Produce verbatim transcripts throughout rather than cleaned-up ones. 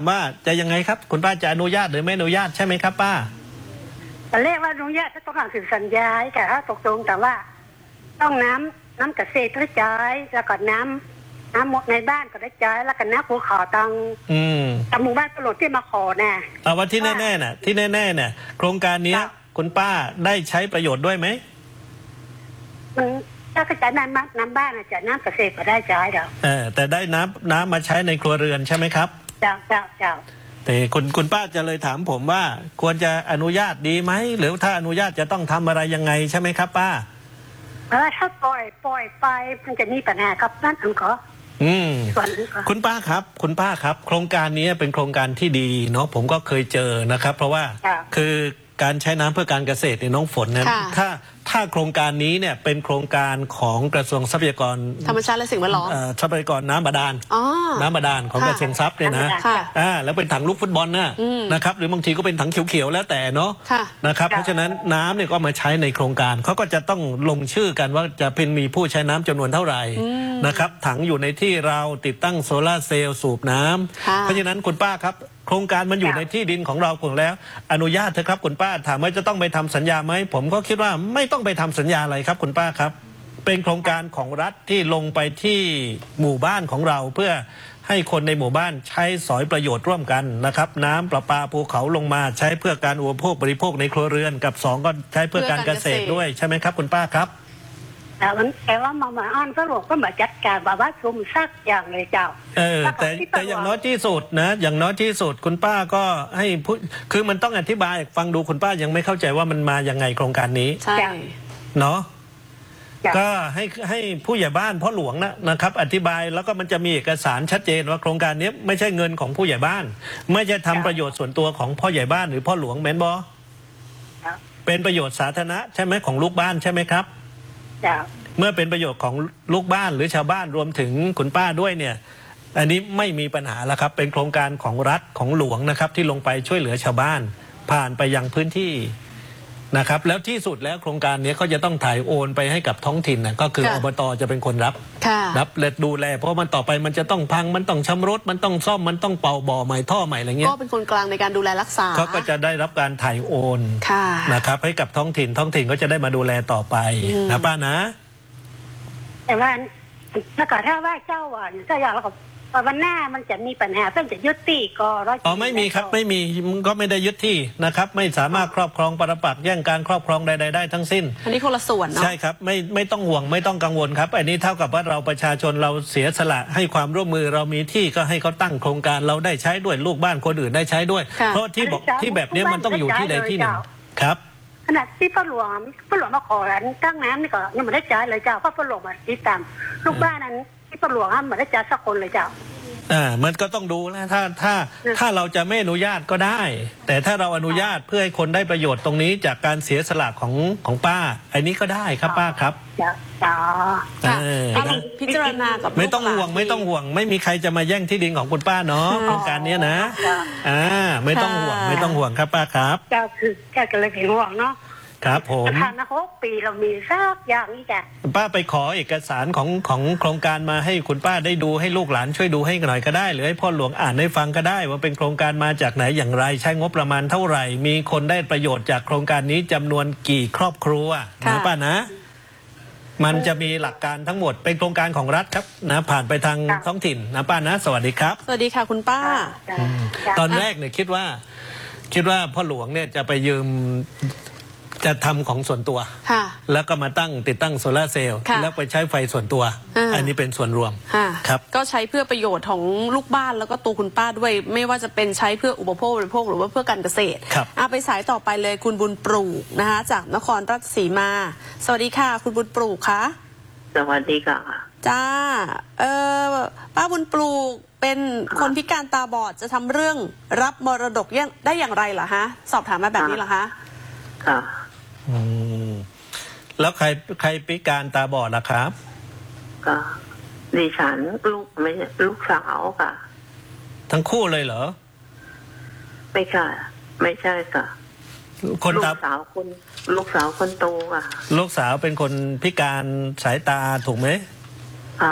ว่าจะยังไงครับคุณป้าจะอนุญาตหรือไม่อนุญาตใช่ไหมครับป้าตอนแรกว่าอนุญาตต้องการสื่อสัญญาแต่ถ้าตกลงแต่ว่าต้องน้ำน้ำเกษตรได้จ่ายแล้วก็น้ำน้ำหมดในบ้านก็ได้จ่ายแล้วก็น้ำภูเขาตังตามหมู่บ้านตลอดที่มาขอน่ะเอาว่าที่แน่ๆน่ะที่แน่ๆเนี่ยโครงการนี้คุณป้าได้ใช้ประโยชน์ด้วยไหมมันถ้ากระจายน้ำน้ำบ้านอาจจะน้ำเกษตรก็ได้จ่ายเดี๋ยวเออแต่ได้น้ำน้ำมาใช้ในครัวเรือนใช่ไหมครับเจ้าเจ้าเจ้าแต่คุณคุณป้าจะเลยถามผมว่าควรจะอนุญาตดีไหมหรือถ้าอนุญาตจะต้องทำอะไรยังไงใช่ไหมครับป้าเออถ้าปล่อยปล่อยไปมันจะมีปัญหาครับนั่นอันก็อืมคุณป้าครับคุณป้าครับโครงการนี้เป็นโครงการที่ดีเนาะผมก็เคยเจอนะครับเพราะว่าคือการใช้น้ำเพื่อการเกษตรในน้องฝนนั้นถ้าถ้าโครงการนี้เนี่ยเป็นโครงการของกระทรวงทรัพยากรธรรมชาติและสิ่งแวดล้อมทรัพยากรน้ำบาดาลน้ำบาดาลของกระทรวงทรัพย์เนี่ยนะอ่าแล้วเป็นถังลูกฟุตบอลนะนะครับหรือบางทีก็เป็นถังเขียวๆแล้วแต่เนาะนะครับเพราะฉะนั้นน้ำเนี่ยก็มาใช้ในโครงการเขาก็จะต้องลงชื่อกันว่าจะเป็นมีผู้ใช้น้ำจำนวนเท่าไหร่นะครับถังอยู่ในที่เราติดตั้งโซลาร์เซลล์สูบน้ำเพราะฉะนั้นคุณป้าครับโครงการมันอยู่ในที่ดินของเราผมแล้วอนุญาตเถอะครับคุณป้าถามว่าจะต้องไปทำสัญญาไหมผมก็คิดว่าไม่ต้องไปทำสัญญาอะไรครับคุณป้าครับเป็นโครงการของรัฐที่ลงไปที่หมู่บ้านของเราเพื่อให้คนในหมู่บ้านใช้สอยประโยชน์ร่วมกันนะครับน้ำประปาภูเขาลงมาใช้เพื่อการอุปโภคบริโภคในครัวเรือนกับสองก็ใช้เพื่อการเกษตรด้วยใช่ไหมครับคุณป้าครับแต่มันแต่ว่ามามาอ้อนก็หลวงก็มาจัดการแบบว่าซุ่มซักอย่างเลยเจ้าเออแต่แต่อย่างน้อยที่สุดนะอย่างน้อยที่สุดคุณป้าก็ให้พูดคือมันต้องอธิบายฟังดูคุณป้ายังไม่เข้าใจว่ามันมายังไงโครงการนี้ใช่เนาะก็ให้ให้ผู้ใหญ่บ้านพ่อหลวงนะนะครับอธิบายแล้วก็มันจะมีเอกสารชัดเจนว่าโครงการนี้ไม่ใช่เงินของผู้ใหญ่บ้านไม่ใช่ทำประโยชน์ส่วนตัวของพ่อใหญ่บ้านหรือพ่อหลวงแม่นบอเป็นประโยชน์สาธารณะใช่ไหมของลูกบ้านใช่ไหมครับเมื่อเป็นประโยชน์ของลูกบ้านหรือชาวบ้านรวมถึงคุณป้าด้วยเนี่ยอันนี้ไม่มีปัญหาแล้วครับเป็นโครงการของรัฐของหลวงนะครับที่ลงไปช่วยเหลือชาวบ้านผ่านไปยังพื้นที่นะครับแล้วที่สุดแล้วโครงการนี้เขาจะต้องถ่ายโอนไปให้กับท้องถิ่นนะก็คืออบต.จะเป็นคนรับรับและดูแลเพราะมันต่อไปมันจะต้องพังมันต้องชำรุดมันต้องซ่อมมันต้องเป่าบ่อใหม่ท่อใหม่อะไรเงี้ยก็เป็นคนกลางในการดูแลรักษาเขาก็จะได้รับการถ่ายโอนนะครับให้กับท้องถิ่นท้องถิ่นก็จะได้มาดูแลต่อไปนะป้านะแต่ว่าถ้าเกิดถ้าว่าเจ้าอ่ะเจ้าอยากแล้วก็วันหน้ามันจะมีปัญหาเพื่อนจะยึดที่ก็ร้อยอ๋อไม่มีครับไม่มีก็ไม่ได้ยึดที่นะครับไม่สามารถครอบครองปรปักษ์แย่งการครอบครองใดๆได้ทั้งสิ้นอันนี้คนละส่วนเนาะใช่ครับไม่ไม่ต้องห่วงไม่ต้องกังวลครับอันนี้เท่ากับว่าเราประชาชนเราเสียสละให้ความร่วมมือเรามีที่ก็ให้เขาตั้งโครงการเราได้ใช้ด้วยลูกบ้านคนอื่นได้ใช้ด้วยเพราะที่บอกที่แบบนี้มันต้องอยู่ที่ใดที่หนึ่งครับขณะที่พ่อหลวงพ่อหลวงมาขอตั้งน้ำนี่ก็ยังไม่ได้จ่ายเลยเจ้าเพราะพ่อหลวงมาติดตามลูกบ้านนั้นที่พ่อหลวงไม่ได้จ่ายสักคนเลยเจ้าอ่ามันก็ต้องดูนะถ้าถ้าถ้าเราจะไม่อนุญาตก็ได้แต่ถ้าเราอนุญาตเพื่อให้คนได้ประโยชน์ตรงนี้จากการเสียสละของของป้าอันนี้ก็ได้ครับป้าครับจ้าพิจารณากับไม่ต้องห่วงไม่ต้องห่วงไม่มีใครจะมาแย่งที่ดินของคุณป้าเนาะโครงการนี้นะอ่าไม่ต้องห่วงไม่ต้องห่วงครับป้าครับเจ้าคือแค่ก็เลยเป็นห่วงเนาะครับผมผ่านมาหกปีเรามีสักอย่างนี้แกป้าไปขอเอกสารของของโครงการมาให้คุณป้าได้ดูให้ลูกหลานช่วยดูให้หน่อยก็ได้หรือให้พ่อหลวงอ่านให้ฟังก็ได้ว่าเป็นโครงการมาจากไหนอย่างไรใช้งบประมาณเท่าไหร่มีคนได้ประโยชน์จากโครงการนี้จำนวนกี่ครอบครัวนะป้านะมันจะมีหลักการทั้งหมดเป็นโครงการของรัฐครับนะผ่านไปทางท้องถิ่นนะป้านะสวัสดีครับสวัสดีค่ะคุณป้าตอนแรกเนี่ยคิดว่าคิดว่าพ่อหลวงเนี่ยจะไปยืมจะทำของส่วนตัวแล้วก็มาตั้งติดตั้งโซลาร์เซลล์แล้วไปใช้ไฟส่วนตัวอันนี้เป็นส่วนรวมครับก็ใช้เพื่อประโยชน์ของลูกบ้านแล้วก็ตัวคุณป้าด้วยไม่ว่าจะเป็นใช้เพื่ออุปโภคบริโภคหรือว่าเพื่อการเกษตรเอาไปสายต่อไปเลยคุณบุญปลูกนะคะจากนครราชสีมาสวัสดีค่ะคุณบุญปลูกคะสวัสดีค่ะจ้าเออป้าบุญปลูกเป็นคนพิการตาบอดจะทำเรื่องรับมรดกได้อย่างไรเหรอฮะสอบถามมาแบบนี้เหรอคะค่ะอืมแล้วใครใครพิการตาบอดล่ะครับก็ดิฉันลูกไม่ลูกสาวค่ะทั้งคู่เลยเหรอไม่ค่ะไม่ใช่ค่ะคนลูกสาวคนลูกสาวคนโตค่ะลูกสาวเป็นคนพิการสายตาถูกไหมอ่า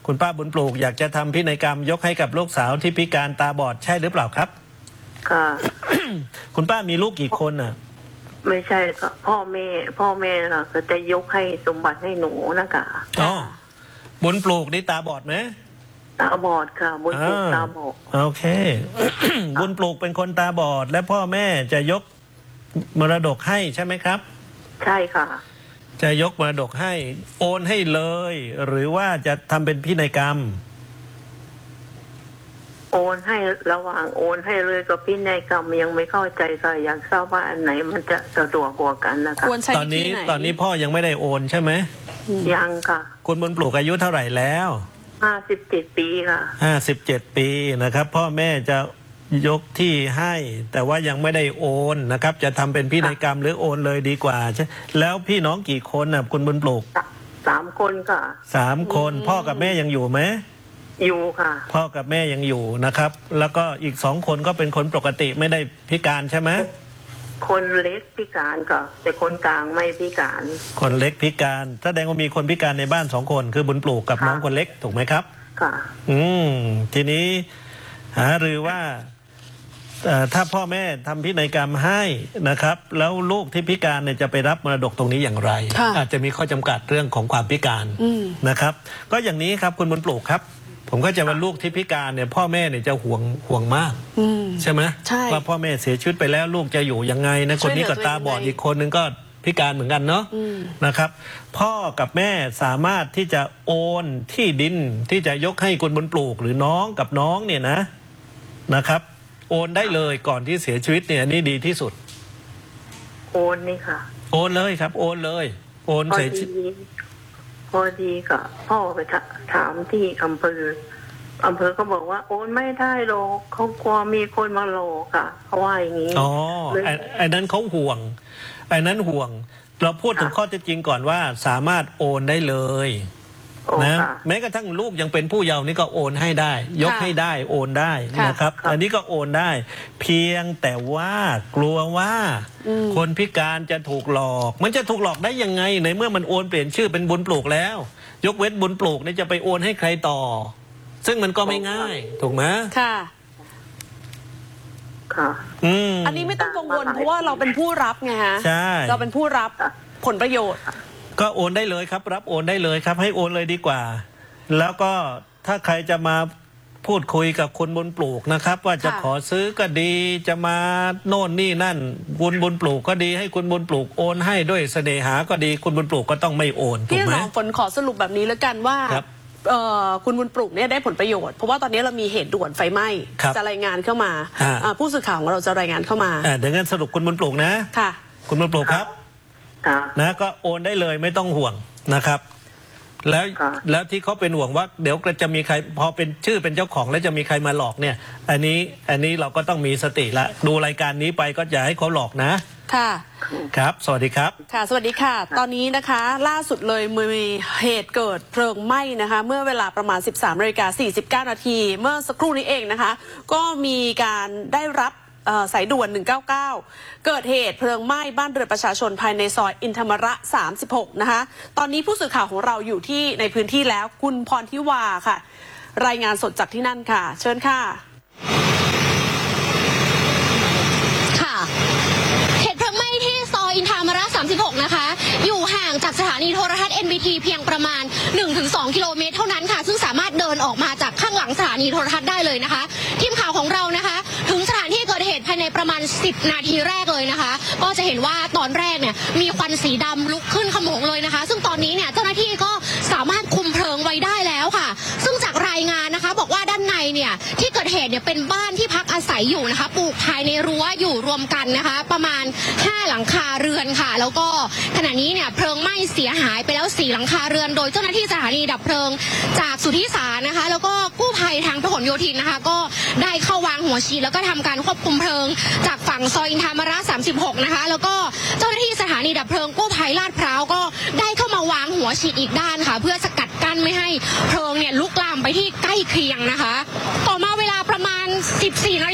คุณป้าบุญปลูกอยากจะทำพินัยกรรมยกให้กับลูกสาวที่พิการตาบอดใช่หรือเปล่าครับค่ะคุณป้ามีลูกกี่คนอ่ะไม่ใช่ก็พ่อแม่พ่อแม่น่ะก็จะยกให้สมบัติให้หนูนะคะอ๋อบุญปลูกนี่ตาบอดไหมตาบอดค่ะบุญปลูกตาบอดโอเค บุญปลูกเป็นคนตาบอดและพ่อแม่จะยกมรดกให้ใช่ไหมครับใช่ค่ะจะยกมรดกให้โอนให้เลยหรือว่าจะทำเป็นพินัยกรรมโอนให้ระหว่างโอนให้เลยกับพินัยกรรมยังไม่เข้าใจค่ะอยากทราบว่าอันไหนมันจะสะดวกกว่ากันนะคะตอนนี้ตอนนี้พ่อยังไม่ได้โอนใช่ไหมยังค่ะคุณบุญปลูกอายุเท่าไหร่แล้วห้าสิบเจ็ดปีค่ะห้าสิบเจ็ดปีนะครับพ่อแม่จะยกที่ให้แต่ว่ายังไม่ได้โอนนะครับจะทำเป็นพินัยกรรมหรือโอนเลยดีกว่าใช่แล้วพี่น้องกี่คนน่ะคุณบุญปลูกสามคนค่ะสามคนพ่อกับแม่ยังอยู่ไหมอยู่ค่ะพ่อกับแม่ยังอยู่นะครับแล้วก็อีกสองคนก็เป็นคนปกติไม่ได้พิการใช่ไหมคนเล็กพิการก็แต่คนกลางไม่พิการคนเล็กพิการแสดงว่ามีคนพิการในบ้านสองคนคือบุญปลูกกับน้องคนเล็กถูกไหมครับค่ะอืมทีนี้หารือว่าถ้าพ่อแม่ทำพินัยกรรมให้นะครับแล้วลูกที่พิการเนี่ยจะไปรับมรดกตรงนี้อย่างไรอาจจะมีข้อจำกัดเรื่องของความพิการนะครับก็อย่างนี้ครับคุณบุญปลูกครับผมก็จะว่าลูกที่พิการเนี่ยพ่อแม่เนี่ยจะห่วงห่วงมากใช่ไหมว่าพ่อแม่เสียชีวิตไปแล้วลูกจะอยู่ยังไงนะคนนี้ก็ตาบอดอีกคนนึงก็พิการเหมือนกันเนาะนะครับพ่อกับแม่สามารถที่จะโอนที่ดินที่จะยกให้คุณบุญปลูกหรือน้องกับน้องเนี่ยนะนะครับโอนได้เลยก่อนที่เสียชีวิตเนี่ยนี่ดีที่สุดโอนนี่ค่ะโอนเลยครับโอนเลยโอนเสียชีวิตพอดีก็พ่อไปถามที่อำเภออำเภอก็บอกว่าโอนไม่ได้หรอกเขากลัวมีคนมาหลอกอ่ะเขาว่าอย่างนี้อ๋อไอ้นั้นเขาห่วงไอ้นั้นห่วงเราพูดถึงข้อเท็จจริงก่อนว่าสามารถโอนได้เลยนะแม้กระทั่งลูกยังเป็นผู้เยาว์นี่ก็โอนให้ได้ยกให้ได้โอนได้นะครับอันนี้ก็โอนได้เพียงแต่ว่ากลัวว่าคนพิการจะถูกหลอกมันจะถูกหลอกได้ยังไงในเมื่อมันโอนเปลี่ยนชื่อเป็นบุญปลูกแล้วยกเว้นบุญปลูกนี่จะไปโอนให้ใครต่อซึ่งมันก็ไม่ง่ายถูกไหมค่ะค่ะอันนี้ไม่ต้องกังวลเพราะว่าเราเป็นผู้รับไงฮะใช่เราเป็นผู้รับผลประโยชน์ก็โอนได้เลยครับรับโอนได้เลยครับให้โอนเลยดีกว่าแล้วก็ถ้าใครจะมาพูดคุยกับคุณบุญปลูกนะครับว่าจะขอซื้อก็ดีจะมาโน่นนี่นั่นบุญบุญปลูกก็ดีให้คุณบุญปลูกโอนให้ด้วยเสน่หาก็ดีคุณบุญปลูกก็ต้องไม่โอนถูกไหมพี่น้องฝนขอสรุปแบบนี้แล้วกันว่าคุณบุญปลูกเนี่ยได้ผลประโยชน์เพราะว่าตอนนี้เรามีเหตุด่วนไฟไหม้จะรายงานเข้ามาผู้สื่อข่าวของเราจะรายงานเข้ามาเดี๋ยวงั้นสรุปคุณบุญปลูกนะค่ะคุณบุญปลูกครับนะก็โอนได้เลยไม่ต้องห่วงนะครับแล้วแล้วที่เขาเป็นห่วงว่าเดี๋ยวจะมีใครพอเป็นชื่อเป็นเจ้าของแล้วจะมีใครมาหลอกเนี่ยอันนี้อันนี้เราก็ต้องมีสติละดูรายการนี้ไปก็อย่าให้เขาหลอกนะค่ะครับสวัสดีครับค่ะสวัสดีค่ะตอนนี้นะคะล่าสุดเลยมีเหตุเกิดเพลิงไหม้นะคะเมื่อเวลาประมาณ สิบสามนาฬิกาสี่สิบเก้านาทีเมื่อสักครู่นี้เองนะคะก็มีการได้รับสายด่วนหนึ่งเก้าเก้าเกิดเหตุเพลิงไหม้บ้านเรือนประชาชนภายในซอยอินธรรมระสามสิบหกนะคะตอนนี้ผู้สื่อข่าวของเราอยู่ที่ในพื้นที่แล้วคุณพรทิวาค่ะรายงานสดจากที่นั่นค่ะเชิญค่ะค่ะเหตุเพลิงไหม้ที่ซอยอินธรรมระสามสิบหกนะคะอยู่ห่างจากสถานีโทรทัศน์ เอ็น บี ที เพียงประมาณ หนึ่งถึงสอง กิโลเมตรเท่านั้นค่ะซึ่งสามารถเดินออกมาจากข้างหลังสถานีโทรทัศน์ได้เลยนะคะทีมข่าวของเรานะคะถึงสถานที่เกิดเหตุภายในประมาณสิบนาทีแรกเลยนะคะก็จะเห็นว่าตอนแรกเนี่ยมีควันสีดำลุกขึ้นขโมงเลยนะคะซึ่งตอนนี้เนี่ยเจ้าหน้าที่ก็สามารถคุมเพลิงไว้ได้แล้วค่ะซึ่งจากรายงานนะคะบอกว่าด้านในเนี่ยที่เกิดเหตุเนี่ยเป็นบ้านที่พักอาศัยอยู่นะคะปลูกภายในรั้วอยู่รวมกันนะคะประมาณห้าหลังคาเรือนค่ะแล้วก็ขณะนี้เนี่ยเพลิงไหม้เสียหายไปแล้วสี่หลังคาเรือนโดยเจ้าหน้าที่สถานีดับเพลิงจากสุทธิสารนะคะแล้วก็กู้ภัยทางพหลโยธินนะคะก็ได้เข้าวางหัวฉีดแล้วก็ทำการควบคุมเพลิงจากฝั่งซอยอินธรรมระสามสิบหกนะคะแล้วก็เจ้าหน้าที่สถานีดับเพลิงกู้ภัยลาดพร้าวก็ได้เข้ามาวางหัวฉีดอีกด้านค่ะเพื่อสกัดกั้นไม่ให้เพลิงเนี่ยลุกลามไปที่ใกล้เคียงนะคะต่อมาเวลาประมาณ สิบสี่นาฬิกาเก้า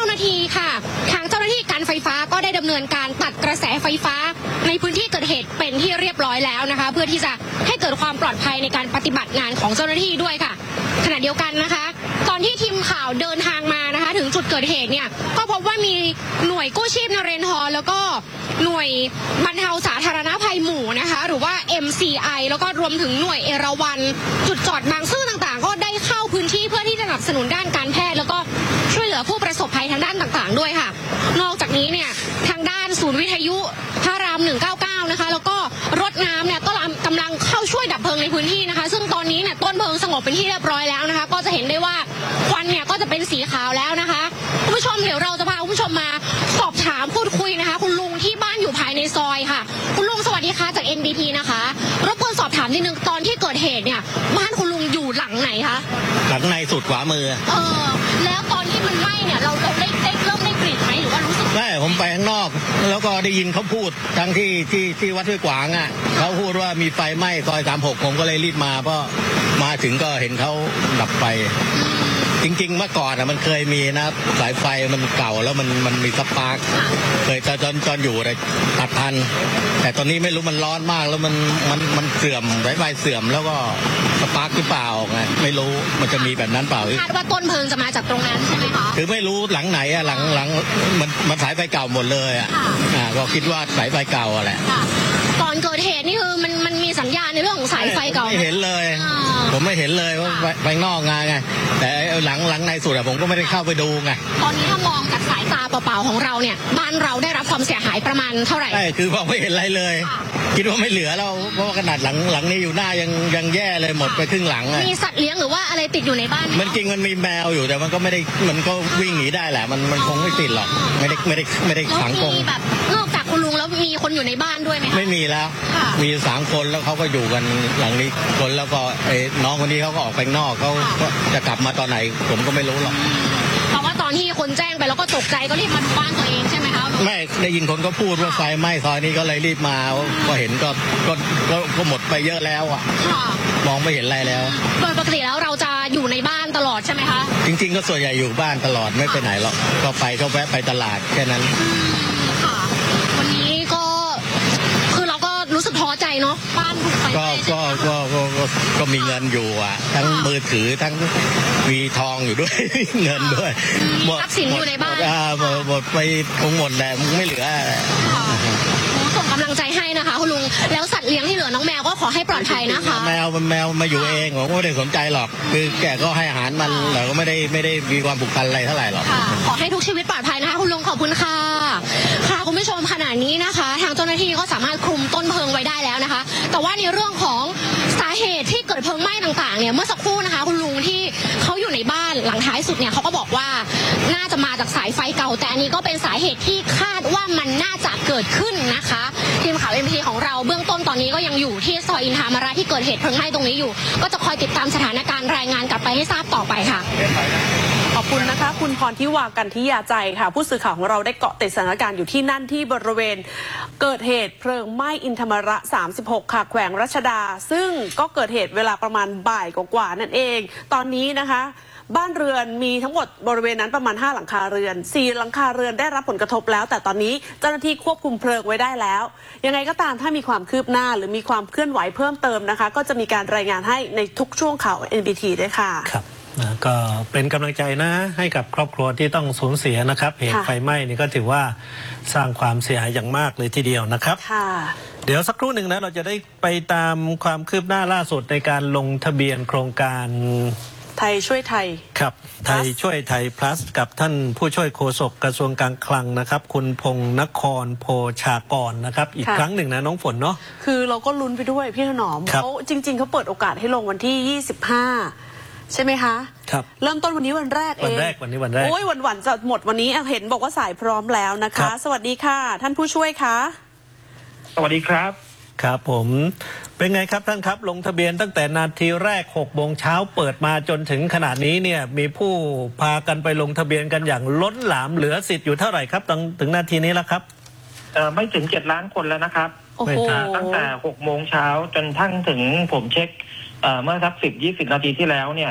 นาทีค่ะทางเจ้าหน้าที่การไฟฟ้าก็ได้ดำเนินการตัดกระแสไฟฟ้าในพื้นที่เกิดเหตุเป็นที่เรียบร้อยแล้วนะคะเพื่อที่จะให้เกิดความปลอดภัยในการปฏิบัติงานของเจ้าหน้าที่ด้วยค่ะขณะเดียวกันนะคะตอนที่ทีมข่าวเดินทางมานะคะถึงจุดเกิดเหตุเนี่ยก็พบว่ามีหน่วยกู้ชีพนเรนทรแล้วก็หน่วยบรรเทาสาธารณภัยหมู่นะคะหรือว่า เอ็ม ซี ไอ แล้วก็รวมถึงหน่วยเอราวัณจุดจอดบางซื่อต่างๆก็ได้เข้าพื้นที่เพื่อที่จะสนับสนุนด้านการแพทย์แล้วก็ช่วยเหลือผู้ประสบภัยทางด้านต่างๆด้วยค่ะนอกจากนี้เนี่ยทางด้านศูนย์วิทยุพระรามหนึ่งเก้าเก้านะคะแล้วก็รถน้ำเนี่ยก็กำลังเข้าช่วยดับเพลิงในพื้นที่นะคะซึ่งตอนนี้เนี่ยต้นเพลิงสงบเป็นที่เรียบร้อยแล้วนะคะก็จะเห็นได้ว่าควันเนี่ยก็จะเป็นสีขาวแล้วนะคะคุณผู้ชมเดี๋ยวเราจะพาคุณผู้ชมมาสอบถามพูดคุยนะคะคุณลุงที่บ้านอยู่ภายในซอยค่ะคุณลุงสวัสดีค่ะจาก เอ็น บี ที นะคะรบกวนสอบถามนิดนึงตอนที่เกิดเหตุเนี่ยบ้านคุณลุงอยู่หลังไหนคะหลังในสุดขวามือเออแล้วตอนที่มันไหม้เนี่ยเราเราได้ได้เริ่มได้กลิ่นไหมหรือว่ารู้สึกไม่ผมไปข้างนอกแล้วก็ได้ยินเขาพูดทั้งที่ที่ที่วัดห้วยขวางอ่ะเขาพูดว่ามีไฟไหม้ซอยสามหกผมก็เลยรีบมาเพราะมาถึงก็เห็นเขาดับไฟจริงๆเมื่อก่อนอ่ะมันเคยมีนะสายไฟมันเก่าแล้วมันมันมีสปาร์คเคยตอนตอนตอนอยู่เลยตัดทันแต่ตอนนี้ไม่รู้มันร้อนมากแล้วมันมันมันเสื่อมสายไฟเสื่อมแล้วก็สปาร์คหรือเปล่าไงไม่รู้มันจะมีแบบนั้นเปล่าคาดว่าต้นเพลิงจะมาจากตรงนั้นใช่ไหมคะคือไม่รู้หลังไหนอ่ะหลังหลังมันมันสายไฟเก่าหมดเลยอ่ะอ่าก็คิดว่าสายไฟเก่าแหละก่อนเกิดเหตุนี่คือมันมันมีสัญญาณในเรื่องของสายไฟเก่าไม่เห็นเลยผมไม่เห็นเลยว่าไฟนอกงานไงแต่หลังหลังในสุดอะผมก็ไม่ได้เข้าไปดูไงตอนนี้ถ้ามองจากสายตาเปล่าๆของเราเนี่ยบ้านเราได้รับความเสียหายประมาณเท่าไหร่ใช่คือผมไม่เห็นอะไรเลยคิดว่าไม่เหลือแล้วเพราะว่าขนาดหลังหลังนี้อยู่หน้ายังยังแย่เลยหมดไปครึ่งหลังเลยมีสัตว์เลี้ยงหรือว่าอะไรติดอยู่ในบ้านมันจริงมันมีแมวอยู่แต่มันก็ไม่ได้มันก็วิ่งหนีได้แหละมันมันคงไม่ติดหรอกไม่ได้ไม่ได้ไม่ได้ขังกรงแบบนอกจากคุณลุงแล้วมีคนอยู่ในบ้านด้วยไหมไม่มีแล้วมีสามคนแล้วเขาก็อยู่กันหลังนี้คนแล้วก็ไอ้น้องคนนี้เขาก็ออกไปนอกเขาก็จะกลับมาตอนไหนผมก็ไม่รู้หรอกเพราะว่าตอนที่คนแจ้งไปแล้วก็ตกใจก็รีบมาดูบ้านตัวเองใช่ไหมคะไม่ได้ยินคนก็พูดว่าไฟไหม้ซอยนี้ก็เลยรีบมาก็เห็นก็ก็ก็หมดไปเยอะแล้วอ่ะมองไม่เห็นอะไรแล้วโดยปกติแล้วเราจะอยู่ในบ้านตลอดใช่ไหมคะจริงๆก็ส่วนใหญ่อยู่บ้านตลอดไม่ไปไหนหรอกก็ไปก็แวะไปตลาดแค่นั้นค่ะวันนี้ก็คือเราก็รู้สึกท้อใจเนาะบ้านถูกไฟไหม้ก็ก็ก็ก็มีเงินอยู่อ่ะทั้งมือถือทั้งมีทองอยู่ด้วยเงินด้วยหมดทรัพย์สินอยู่ในบ้านหมดหมดไปทั้งหมดแหละไม่เหลือส่งกำลังใจให้นะคะคุณลุงแล้วสัตว์เลี้ยงที่เหลือน้องแมวก็ขอให้ปลอดภัยนะคะแมวมันแมวมาอยู่เองผมก็ไม่ได้สนใจหรอกคือแกก็ให้อาหารมันแต่ก็ไม่ได้ไม่ได้มีความผูกพันอะไรเท่าไหร่หรอกขอให้ทุกชีวิตปลอดภัยนะคะคุณลุงขอบคุณค่ะค่ะคุณผู้ชมขณะนี้นะคะทางเจ้าหน้าที่ก็สามารถคุมต้นเพลิงไว้ได้แล้วนะคะแต่ว่าในเรื่องของสาเหตุที่เกิดเพลิงไหม้ต่างๆเนี่ยเมื่อสักครู่นะคะคุณลุงที่เขาอยู่ในบ้านหลังท้ายสุดเนี่ยเขาก็บอกว่าน่าจะมาจากสายไฟเก่าแต่อันนี้ก็เป็นสาเหตุที่คาดว่ามันน่าจะเกิดขึ้นนะคะทีมข่าว เอ็ม บี ที ของเราเบื้องต้นตอนนี้ก็ยังอยู่ที่ซอยอินทามราที่เกิดเหตุเพลิงไหม้ตรงนี้อยู่ก็จะคอยติดตามสถานการณ์รายงานกลับไปให้ทราบต่อไปค่ะขอบคุณนะคะคุณพรทิวากันทิยาใจค่ะผู้สื่อข่าวของเราได้เกาะติดสถานการณ์อยู่ที่นั่นที่บริเวณเกิดเหตุเพลิงไหม้อินทามระสามสิบหกค่ะแขวงรัชดาซึ่งก็เกิดเหตุเวลาประมาณบ่ายกว่าๆนั่นเองตอนนี้นะคะบ้านเรือนมีทั้งหมดบริเวณนั้นประมาณห้าหลังคาเรือนสี่หลังคาเรือนได้รับผลกระทบแล้วแต่ตอนนี้เจ้าหน้าที่ควบคุมเพลิงไว้ได้แล้วยังไงก็ตามถ้ามีความคืบหน้าหรือมีความเคลื่อนไหวเพิ่มเติมนะคะก็จะมีการรายงานให้ในทุกช่วงข่าว เอ็น บี ที ด้วยค่ะครับนะก็เป็นกำลังใจนะให้กับครอบครัวที่ต้องสูญเสียนะครับเหตุไฟไหม้นี่ก็ถือว่าสร้างความเสียหายอย่างมากเลยทีเดียวนะครับเดี๋ยวสักครู่หนึ่งนะเราจะได้ไปตามความคืบหน้าล่าสุดในการลงทะเบียนโครงการไทยช่วยไทยครับไทยช่วยไทย plus กับท่านผู้ช่วยโฆษกกระทรวงการคลังนะครับคุณพงษ์นครโพชากรนะครับอีกครั้งหนึ่งนะน้องฝนเนาะคือเราก็ลุ้นไปด้วยพี่ถนอมเขาจริงๆเขาเปิดโอกาสให้ลงวันที่ยี่สิบห้าใช่ไหมคะครับเริ่มต้นวันนี้วันแรกเองวันแรกวันนี้วันแรกโอ้ยวันวันจะหมดวันนี้เห็นบอกว่าสายพร้อมแล้วนะคะสวัสดีค่ะท่านผู้ช่วยคะสวัสดีครับครับผมเป็นไงครับท่านครับลงทะเบียนตั้งแต่นาทีแรกหกโมงเช้าเปิดมาจนถึงขนาดนี้เนี่ยมีผู้พากันไปลงทะเบียนกันอย่างล้นหลามเหลือสิทธิ์อยู่เท่าไหร่ครับถึงนาทีนี้แล้วครับเอ่อไม่ถึงเจ็ดล้านคนแล้วนะครับตั้งแต่หกโมงเช้าจนทั้งถึงผมเช็คเอ่อเมื่อสักสิบยี่สิบนาทีที่แล้วเนี่ย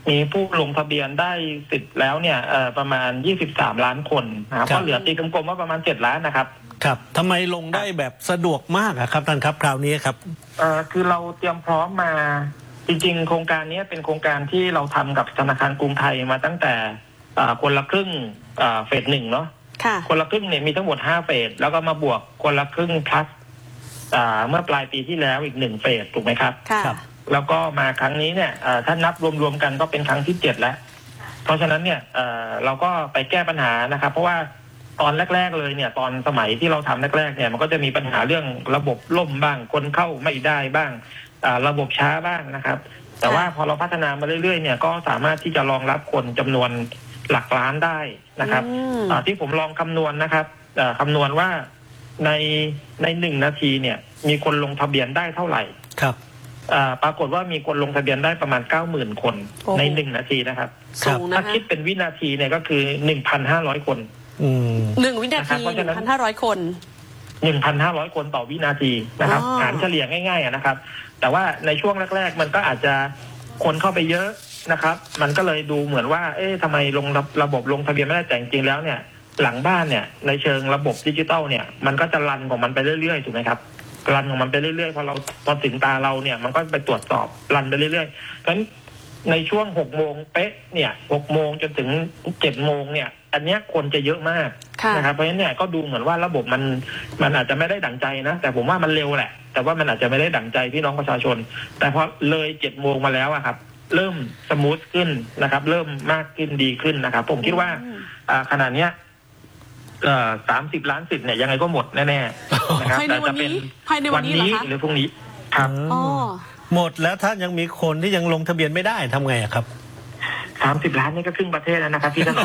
มีผู้ลงทะเบียนได้สิทธิ์แล้วเนี่ยเอ่อประมาณยี่สิบสามล้านคนนะครับก็เหลือตีกลมๆว่าประมาณเจ็ดล้านนะครับครับทำไมลงได้แบบสะดวกมากอะครับท่านครับคราวนี้ครับเอ่อคือเราเตรียมพร้อมมาจริงๆโครงการนี้เป็นโครงการที่เราทำกับธนาคารกรุงไทยมาตั้งแต่คนละครึ่งเฟสหนึ่งเนาะคนละครึ่งเนี่ยมีทั้งหมดห้าเฟสแล้วก็มาบวกคนละครึ่งพลัสเมื่อปลายปีที่แล้วอีกหนึ่งเฟสถูกไหมครับค่ะแล้วก็มาครั้งนี้เนี่ยถ้านับรวมๆกันก็เป็นครั้งที่เจ็ดแล้วเพราะฉะนั้นเนี่ยเราก็ไปแก้ปัญหานะครับเพราะว่าตอนแรกๆเลยเนี่ยตอนสมัยที่เราทำแรกๆเนี่ยมันก็จะมีปัญหาเรื่องระบบล่มบ้างคนเข้าไม่ได้บ้างระบบช้าบ้างนะครับแต่ว่าพอเราพัฒนามาเรื่อยๆเนี่ยก็สามารถที่จะรองรับคนจำนวนหลักล้านได้นะครับที่ผมลองคำนวณนะครับคำนวณว่าในในหนึ่งนาทีเนี่ยมีคนลงทะเบียนได้เท่าไหร่ครับปรากฏว่ามีคนลงทะเบียนได้ประมาณเก้าหมื่นคนในหนึ่งนาทีนะครับถ้าคิดเป็นวินาทีเนี่ยก็คือหนึ่งพันห้าร้อยคนหนึ่งวินาทีหนึ่งพันห้าร้อยคนหนึ่งพันห้าร้อยคนต่อวินาทีนะครับหารเฉลี่ยง่ายๆนะครับแต่ว่าในช่วงแรกๆมันก็อาจจะคนเข้าไปเยอะนะครับมันก็เลยดูเหมือนว่าเอ๊ะทำไมลงระบบลงทะเบียนไม่ได้แต่จริงๆแล้วเนี่ยหลังบ้านเนี่ยในเชิงระบบดิจิตอลเนี่ยมันก็จะรันของมันไปเรื่อยๆถูกไหมครับรันของมันไปเรื่อยๆพอเราพอถึงตาเราเนี่ยมันก็ไปตรวจสอบรันไปเรื่อยๆเพราะฉะนั้นในช่วงหกโมงเป๊ะเนี่ยหกโมงจนถึงเจ็ดโมงเนี่ยอันนี้คนจะเยอะมากนะครับเพราะฉะนั้นเนี่ยก็ดูเหมือนว่าระบบมันมันอาจจะไม่ได้ดั่งใจนะแต่ผมว่ามันเร็วแหละแต่ว่ามันอาจจะไม่ได้ดั่งใจพี่น้องประชาชนแต่พอเลยเจ็ดโมงมาแล้วอะครับเริ่มสมูทขึ้นนะครับเริ่มมากขึ้นดีขึ้นนะครับผมคิดว่าขนาดเนี้ยสามสิบล้านสิทธิ์เนี่ยยังไงก็หมดแน่ๆนะครับแต่จะเป็นวันนี้หรือพรุ่งนี้ครับหมดแล้วถ้ายังมีคนที่ยังลงทะเบียนไม่ได้ทำไงครับสามสิบล้านนี่ก็ครึ่งประเทศแล้วนะครับพี่ท่าน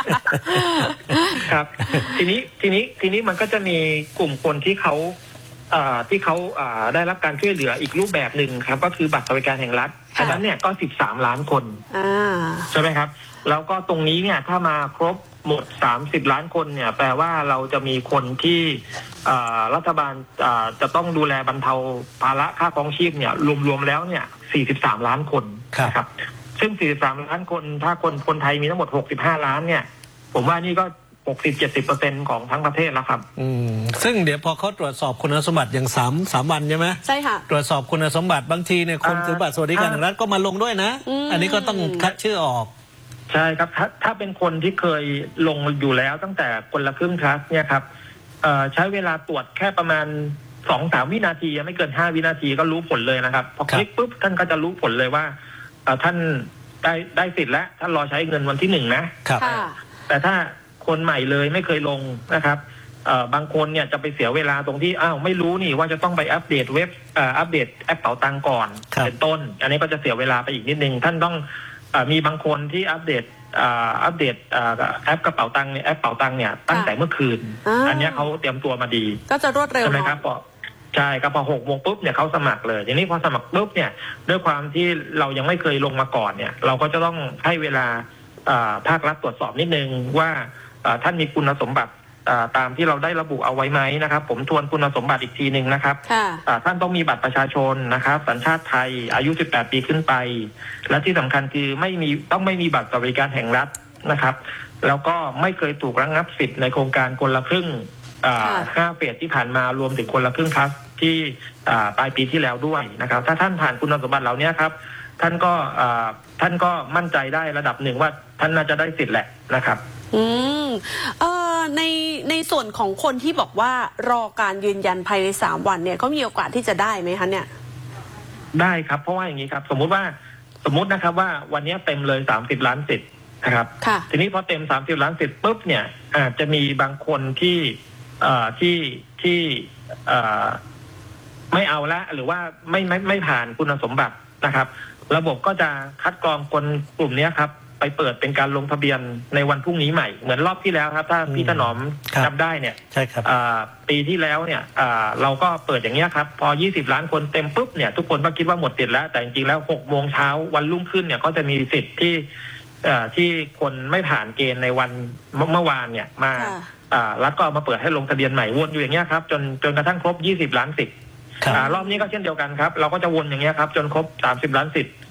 ครับทีนี้ทีนี้ทีนี้มันก็จะมีกลุ่มคนที่เขาที่เขาได้รับการช่วยเหลืออีกรูปแบบหนึ่งครับก็คือบัตรสวัสดิการแห่งรัฐอันนั้นเนี่ยก็สิบสามล้านคนใช่ไหมครับแล้วก็ตรงนี้เนี่ยถ้ามาครบหมดสามสิบล้านคนเนี่ยแปลว่าเราจะมีคนที่รัฐบาลจะต้องดูแลบรรเทาภาระค่าครองชีพเนี่ยรวมๆแล้วเนี่ยสี่สิบสามล้านคนครับซึ่งสี่สิบสามล้านคนถ้าคนคนไทยมีทั้งหมดหกสิบห้าล้านเนี่ยผมว่านี่ก็หกสิบเจ็ดสิบเปอร์เซ็นต์ของทั้งประเทศแล้วครับอืมซึ่งเดี๋ยวพอเขาตรวจสอบคุณสมบัติอย่างสามสามวันใช่ไหมใช่ค่ะตรวจสอบคุณสมบัติบางทีเนี่ยคนถือบัตรสวัสดิการแห่งรัฐก็มาลงด้วยนะ อันนี้ก็ต้องคัดชื่อออกใช่ครับถ้าถ้าเป็นคนที่เคยลงอยู่แล้วตั้งแต่คนละครึ่งคลาสเนี่ยครับใช้เวลาตรวจแค่ประมาณสองสามวินาทีไม่เกินห้าวินาทีก็รู้ผลเลยนะครับพอคลิกปุ๊บท่านก็จะรู้ผลเลยว่าท่านได้ได้สิทธิ์แล้วท่านรอใช้เงินวันที่หนึ่งนะครับแต่ถ้าคนใหม่เลยไม่เคยลงนะครับบางคนเนี่ยจะไปเสียเวลาตรงที่อ้าวไม่รู้นี่ว่าจะต้องไปอัปเดตเว็บอัปเดตแอปเป๋าตังก่อนเป็นต้นอันนี้ก็จะเสียเวลาไปอีกนิดนึงท่านต้องมีบางคนที่อัปเดตอัปเดตแอปกระเป๋าตังเนี่ยแอปเป๋าตังเนี่ยตั้งแต่เมื่อคืนอันนี้เขาเตรียมตัวมาดีก็จะรวดเร็วใช่ไหมครับพอใช่ครับพอหกโมงปุ๊บเนี่ยเขาสมัครเลยทีนี้พอสมัครปุ๊บเนี่ยด้วยความที่เรายังไม่เคยลงมาก่อนเนี่ยเราก็จะต้องให้เวลาภาครัฐตรวจสอบนิดนึงว่าท่านมีคุณสมบัติตามที่เราได้ระบุเอาไว้ไหมนะครับผมทวนคุณสมบัติอีกทีหนึ่งนะครับท่านต้องมีบัตรประชาชนนะครับสัญชาติไทยอายุสิบแปดปีขึ้นไปและที่สำคัญคือไม่มีต้องไม่มีบัตรสวัสดิการแห่งรัฐนะครับแล้วก็ไม่เคยถูกระงับสิทธิ์ในโครงการคนละครึ่งห้าเฟสที่ผ่านมารวมถึงคนละครึ่งพลัสที่ปลายปีที่แล้วด้วยนะครับถ้าท่านผ่านคุณสมบัติเหล่านี้ครับท่านก็ท่านก็มั่นใจได้ระดับหนึ่งว่าท่านน่าจะได้สิทธิ์แหละนะครับอืมเอ่อในในส่วนของคนที่บอกว่ารอการยืนยันภายในสามวันเนี่ยเขามีโอกาสที่จะได้ไหมคะเนี่ยได้ครับเพราะว่าอย่างนี้ครับสมมุติว่าสมมุตินะครับว่าวันนี้เต็มเลยสามสิบล้านสิทธิ์นะครับทีนี้พอเต็มสามสิบล้านสิทธิ์ปุ๊บเนี่ยอาจจะมีบางคนที่เอ่อที่ที่เอ่อไม่เอาละหรือว่าไม่ไม่ไม่ผ่านคุณสมบัตินะครับระบบก็จะคัดกรองคนกลุ่มนี้ครับไปเปิดเป็นการลงทะเบียนในวันพรุ่งนี้ใหม่เหมือนรอบที่แล้วครับถ้าพี่ถนอมจำได้เนี่ยใช่ครับปีที่แล้วเนี่ยเราก็เปิดอย่างเงี้ยครับพอยี่สิบล้านคนเต็มปุ๊บเนี่ยทุกคนก็คิดว่าหมดสิทธิ์แล้วแต่จริงๆแล้วหกโมงเช้าวันรุ่งขึ้นเนี่ยก็จะมีสิทธิ์ที่ที่คนไม่ผ่านเกณฑ์ในวันเมื่อวานเนี่ยมารัฐก็เอามาเปิดให้ลงทะเบียนใหม่วนอยู่อย่างเงี้ยครับจนจนกระทั่งครบยี่สิบล้านสิทธิ์รอบนี้ก็เช่นเดียวกันครับเราก็จะวนอย่างเงี้ยครับจนครบสามสิบล้านสิทธิ์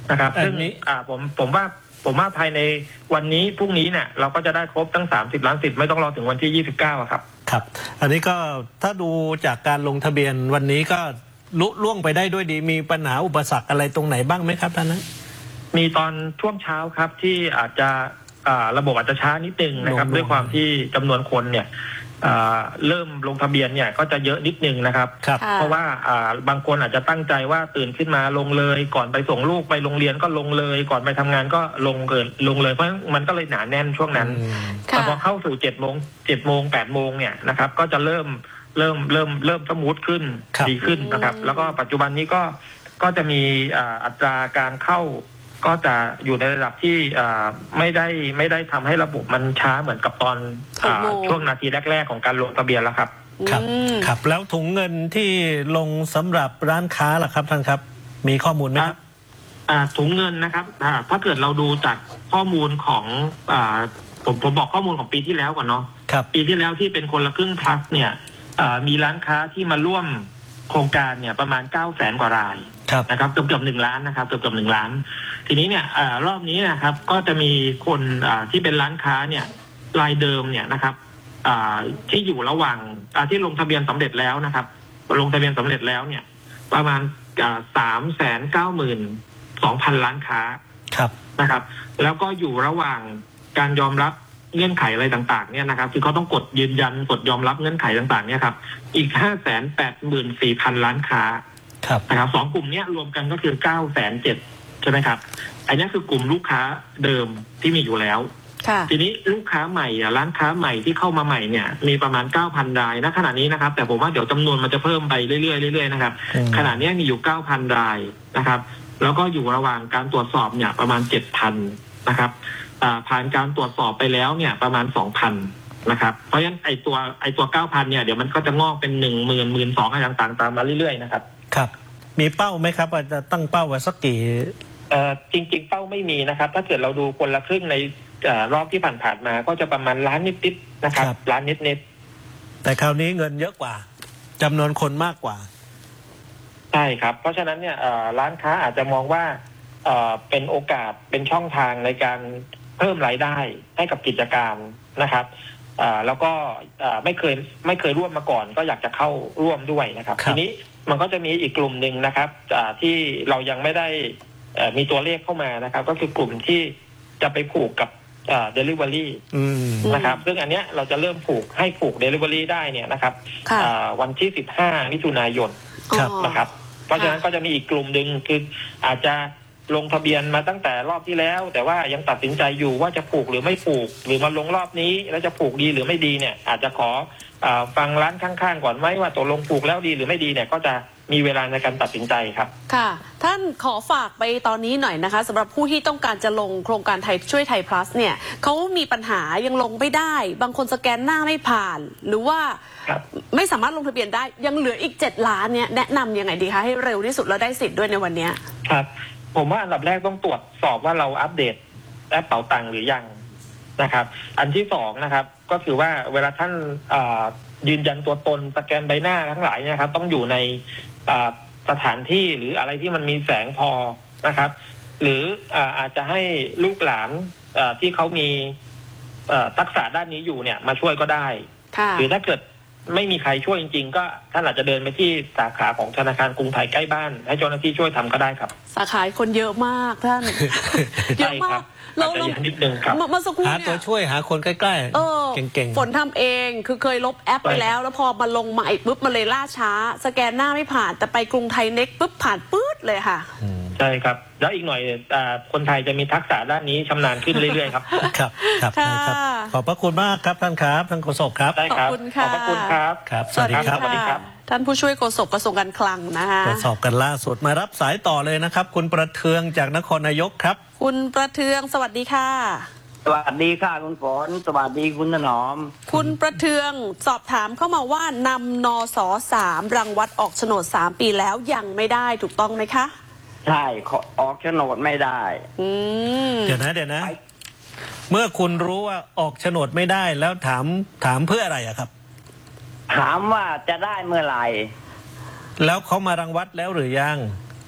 นะครับอัซึ่งนนี้อ่าผมผมว่าผมว่าภายในวันนี้พรุ่งนี้เนี่ยเราก็จะได้ครบทั้งสามสิบล้านสิทธิ์ไม่ต้องรอถึงวันที่ยี่สิบเก้าครับครับ อันนี้ก็ถ้าดูจากการลงทะเบียนวันนี้ก็ลุล่วงไปได้ด้วยดีมีปัญหาอุปสรรคอะไรตรงไหนบ้างไหมครับท่านนะมีตอนช่วงเช้าครับที่อาจจะระบบอาจจะช้านิดนึงนะครับด้วยความที่จำนวนคนเนี่ยเริ่มลงทะเบียนเนี่ยก็จะเยอะนิดนึงนะครับเพราะว่าบางคนอาจจะตั้งใจว่าตื่นขึ้นมาลงเลยก่อนไปส่งลูกไปโรงเรียนก็ลงเลยก่อนไปทำงานก็ลงเกินลงเลยเพราะมันก็เลยหนาแน่นช่วงนั้นแต่พอเข้าสู่เจ็ดโมงเจ็ดโมงแปดโมงเนี่ยนะครับก็จะเริ่มเริ่มเริ่มเริ่มสมูทขึ้นดีขึ้นนะครับแล้วก็ปัจจุบันนี้ก็ก็จะมีอัตราการเข้าก็จะอยู่ในระดับที่ไม่ได้ไม่ได้ทำให้ระบบมันช้าเหมือนกับตอนช่วงนาทีแรกๆของการลงทะเบียนแล้วครับครับครับแล้วถุงเงินที่ลงสำหรับร้านค้าล่ะครับท่านครับมีข้อมูลไหมครับถุงเงินนะครับถ้าเกิดเราดูจากข้อมูลของผมผมบอกข้อมูลของปีที่แล้วก่อนเนาะปีที่แล้วที่เป็นคนละครึ่งพลัสเนี่ยมีร้านค้าที่มาร่วมโครงการเนี่ยประมาณเก้าแสนกว่ารายนะครับเกือบเกือบหนึ่งล้านนะครับเกือบเกือบหนึ่งล้านทีนี้เนี่ยรอบนี้นะครับก็จะมีคนที่เป็นร้านค้าเนี่ยรายเดิมเนี่ยนะครับที่อยู่ระหว่างที่ลงทะเบียนสำเร็จแล้วนะครับลงทะเบียนสำเร็จแล้วเนี่ยประมาณสามแสนเก้าหมื่นสองพันล้านค้านะครับแล้วก็อยู่ระหว่างการยอมรับเงื่อนไขอะไรต่างๆเนี่ยนะครับคือเขาต้องกดยืนยันกดยอมรับเงื่อนไขต่างๆเนี่ยครับอีกห้าแสนแปดหมื่นสี่พันล้านค้านะครับสองกลุ่มนี้รวมกันก็คือเก้าแสนเจ็ดใช่ไหมครับอันนี้คือกลุ่มลูกค้าเดิมที่มีอยู่แล้วทีนี้ลูกค้าใหม่ร้านค้าใหม่ที่เข้ามาใหม่เนี่ยมีประมาณ เก้าพัน รายณขณะนี้นะครับแต่ผมว่าเดี๋ยวจำนวนมันจะเพิ่มไปเรื่อยๆเรื่อยๆนะครับขณะนี้มีอยู่ เก้าพัน รายนะครับแล้วก็อยู่ระหว่างการตรวจสอบเนี่ยประมาณ เจ็ดพัน นะครับผ่านการตรวจสอบไปแล้วเนี่ยประมาณ สองพัน นะครับเพราะฉะนั้นไอตัวไอตัว เก้าพัน เนี่ยเดี๋ยวมันก็จะงอกเป็น หนึ่งหมื่น หนึ่งหมื่นสองพัน อะไรต่างๆตามมาเรื่อยๆนะครับครับมีเป้าไหมครับว่าจะตั้งเป้าไว้สักกี่เอ่อจริงๆเป้าไม่มีนะครับถ้าเกิดเราดูคนละครึ่งในรอบที่ผ่านๆมาก็จะประมาณล้านนิดๆนะครับล้านนิดๆแต่คราวนี้เงินเยอะกว่าจำนวนคนมากกว่าใช่ครับเพราะฉะนั้นเนี่ยร้านค้าอาจจะมองว่าเป็นโอกาสเป็นช่องทางในการเพิ่มรายได้ให้กับกิจการนะครับแล้วก็ไม่เคยไม่เคยร่วมมาก่อนก็อยากจะเข้าร่วมด้วยนะครับทีนี้มันก็จะมีอีกกลุ่มหนึ่งนะครับที่เรายังไม่ได้มีตัวเลขเข้ามานะครับก็คือกลุ่มที่จะไปผูกกับเดลิเวอรี่นะครับซึ่งอันเนี้ยเราจะเริ่มผูกให้ผูกเดลิเวอรี่ได้เนี่ยนะครับวันที่สิบห้ามิถุนายนนะครับเพราะฉะนั้นก็จะมีอีกกลุ่มหนึ่งคืออาจจะลงทะเบียนมาตั้งแต่รอบที่แล้วแต่ว่ายังตัดสินใจอยู่ว่าจะผูกหรือไม่ผูกหรือมาลงรอบนี้แล้วจะผูกดีหรือไม่ดีเนี่ยอาจจะขอฟังร้านข้างๆก่อนไหมว่าตกลงผูกแล้วดีหรือไม่ดีเนี่ยก็จะมีเวลาในการตัดสินใจครับค่ะท่านขอฝากไปตอนนี้หน่อยนะคะสำหรับผู้ที่ต้องการจะลงโครงการไทยช่วยไทย plus เนี่ยเขามีปัญหายังลงไม่ได้บางคนสแกนหน้าไม่ผ่านหรือว่าไม่สามารถลงทะเบียนได้ยังเหลืออีกเจ็ดล้านเนี่ยแนะนำยังไงดีคะให้เร็วที่สุดแล้วได้สิทธิ์ด้วยในวันนี้ครับผมว่าอันดับแรกต้องตรวจสอบว่าเราอัปเดตแอปเป๋าตังค์หรือยังนะครับอันที่สองนะครับก็คือว่าเวลาท่านยืนยันตัวตนสแกนใบหน้าทั้งหลายนะครับต้องอยู่ในสถานที่หรืออะไรที่มันมีแสงพอนะครับหรืออาจจะให้ลูกหลานที่เขามีทักษะด้านนี้อยู่เนี่ยมาช่วยก็ได้หรือถ้าเกิดไม่มีใครช่วยจริงๆก็ท่านอาจจะเดินไปที่สาขาของธนาคารกรุงไทยใกล้บ้านให้เจ้าหน้าที่ช่วยทำก็ได้ครับสาขาคนเยอะมากท่านเยอะมากเราเรานิดนึงครับมาสักครู่หาตัวช่วยหาคนใกล้ๆเก่งๆฝนทำเองคือเคยลบแอปไปแล้วแล้วพอมาลงใหม่ปุ๊บมันเลยล่าช้าสแกนหน้าไม่ผ่านแต่ไปกรุงไทยเน็กปุ๊บผ่านปื๊ดเลยค่ะใช่ครับแล้วอีกหน่อยคนไทยจะมีทักษะด้านนี้ชำนาญขึ้นเรื่อยๆครับครับครับขอบพระคุณมากครับท่านครับท่านโฆษกครับขอบคุณค่ะขอบพระคุณครับครับสวัสดีครับสวัสดีครับท่านผู้ช่วยโฆษกกระทรวงการคลังนะคะตรวจสอบกันล่าสุดมารับสายต่อเลยนะครับคุณประเทืองจากนครนายกครับคุณประเทืองสวัสดีค่ะสวัสดีค่ะคุณฝนสวัสดีคุณถนอมคุณประเทืองสอบถามเข้ามาว่านำนสสามรังวัดออกโฉนดสามปีแล้วยังไม่ได้ถูกต้องไหมคะใช่ออกโฉนดไม่ได้อืมเดี๋ยวนะเดี๋ยวนะเมื่อคุณรู้ว่าออกโฉนดไม่ได้แล้วถามถามเพื่ออะไรอะครับถามว่าจะได้เมื่อไหร่แล้วเขามารังวัดแล้วหรือยัง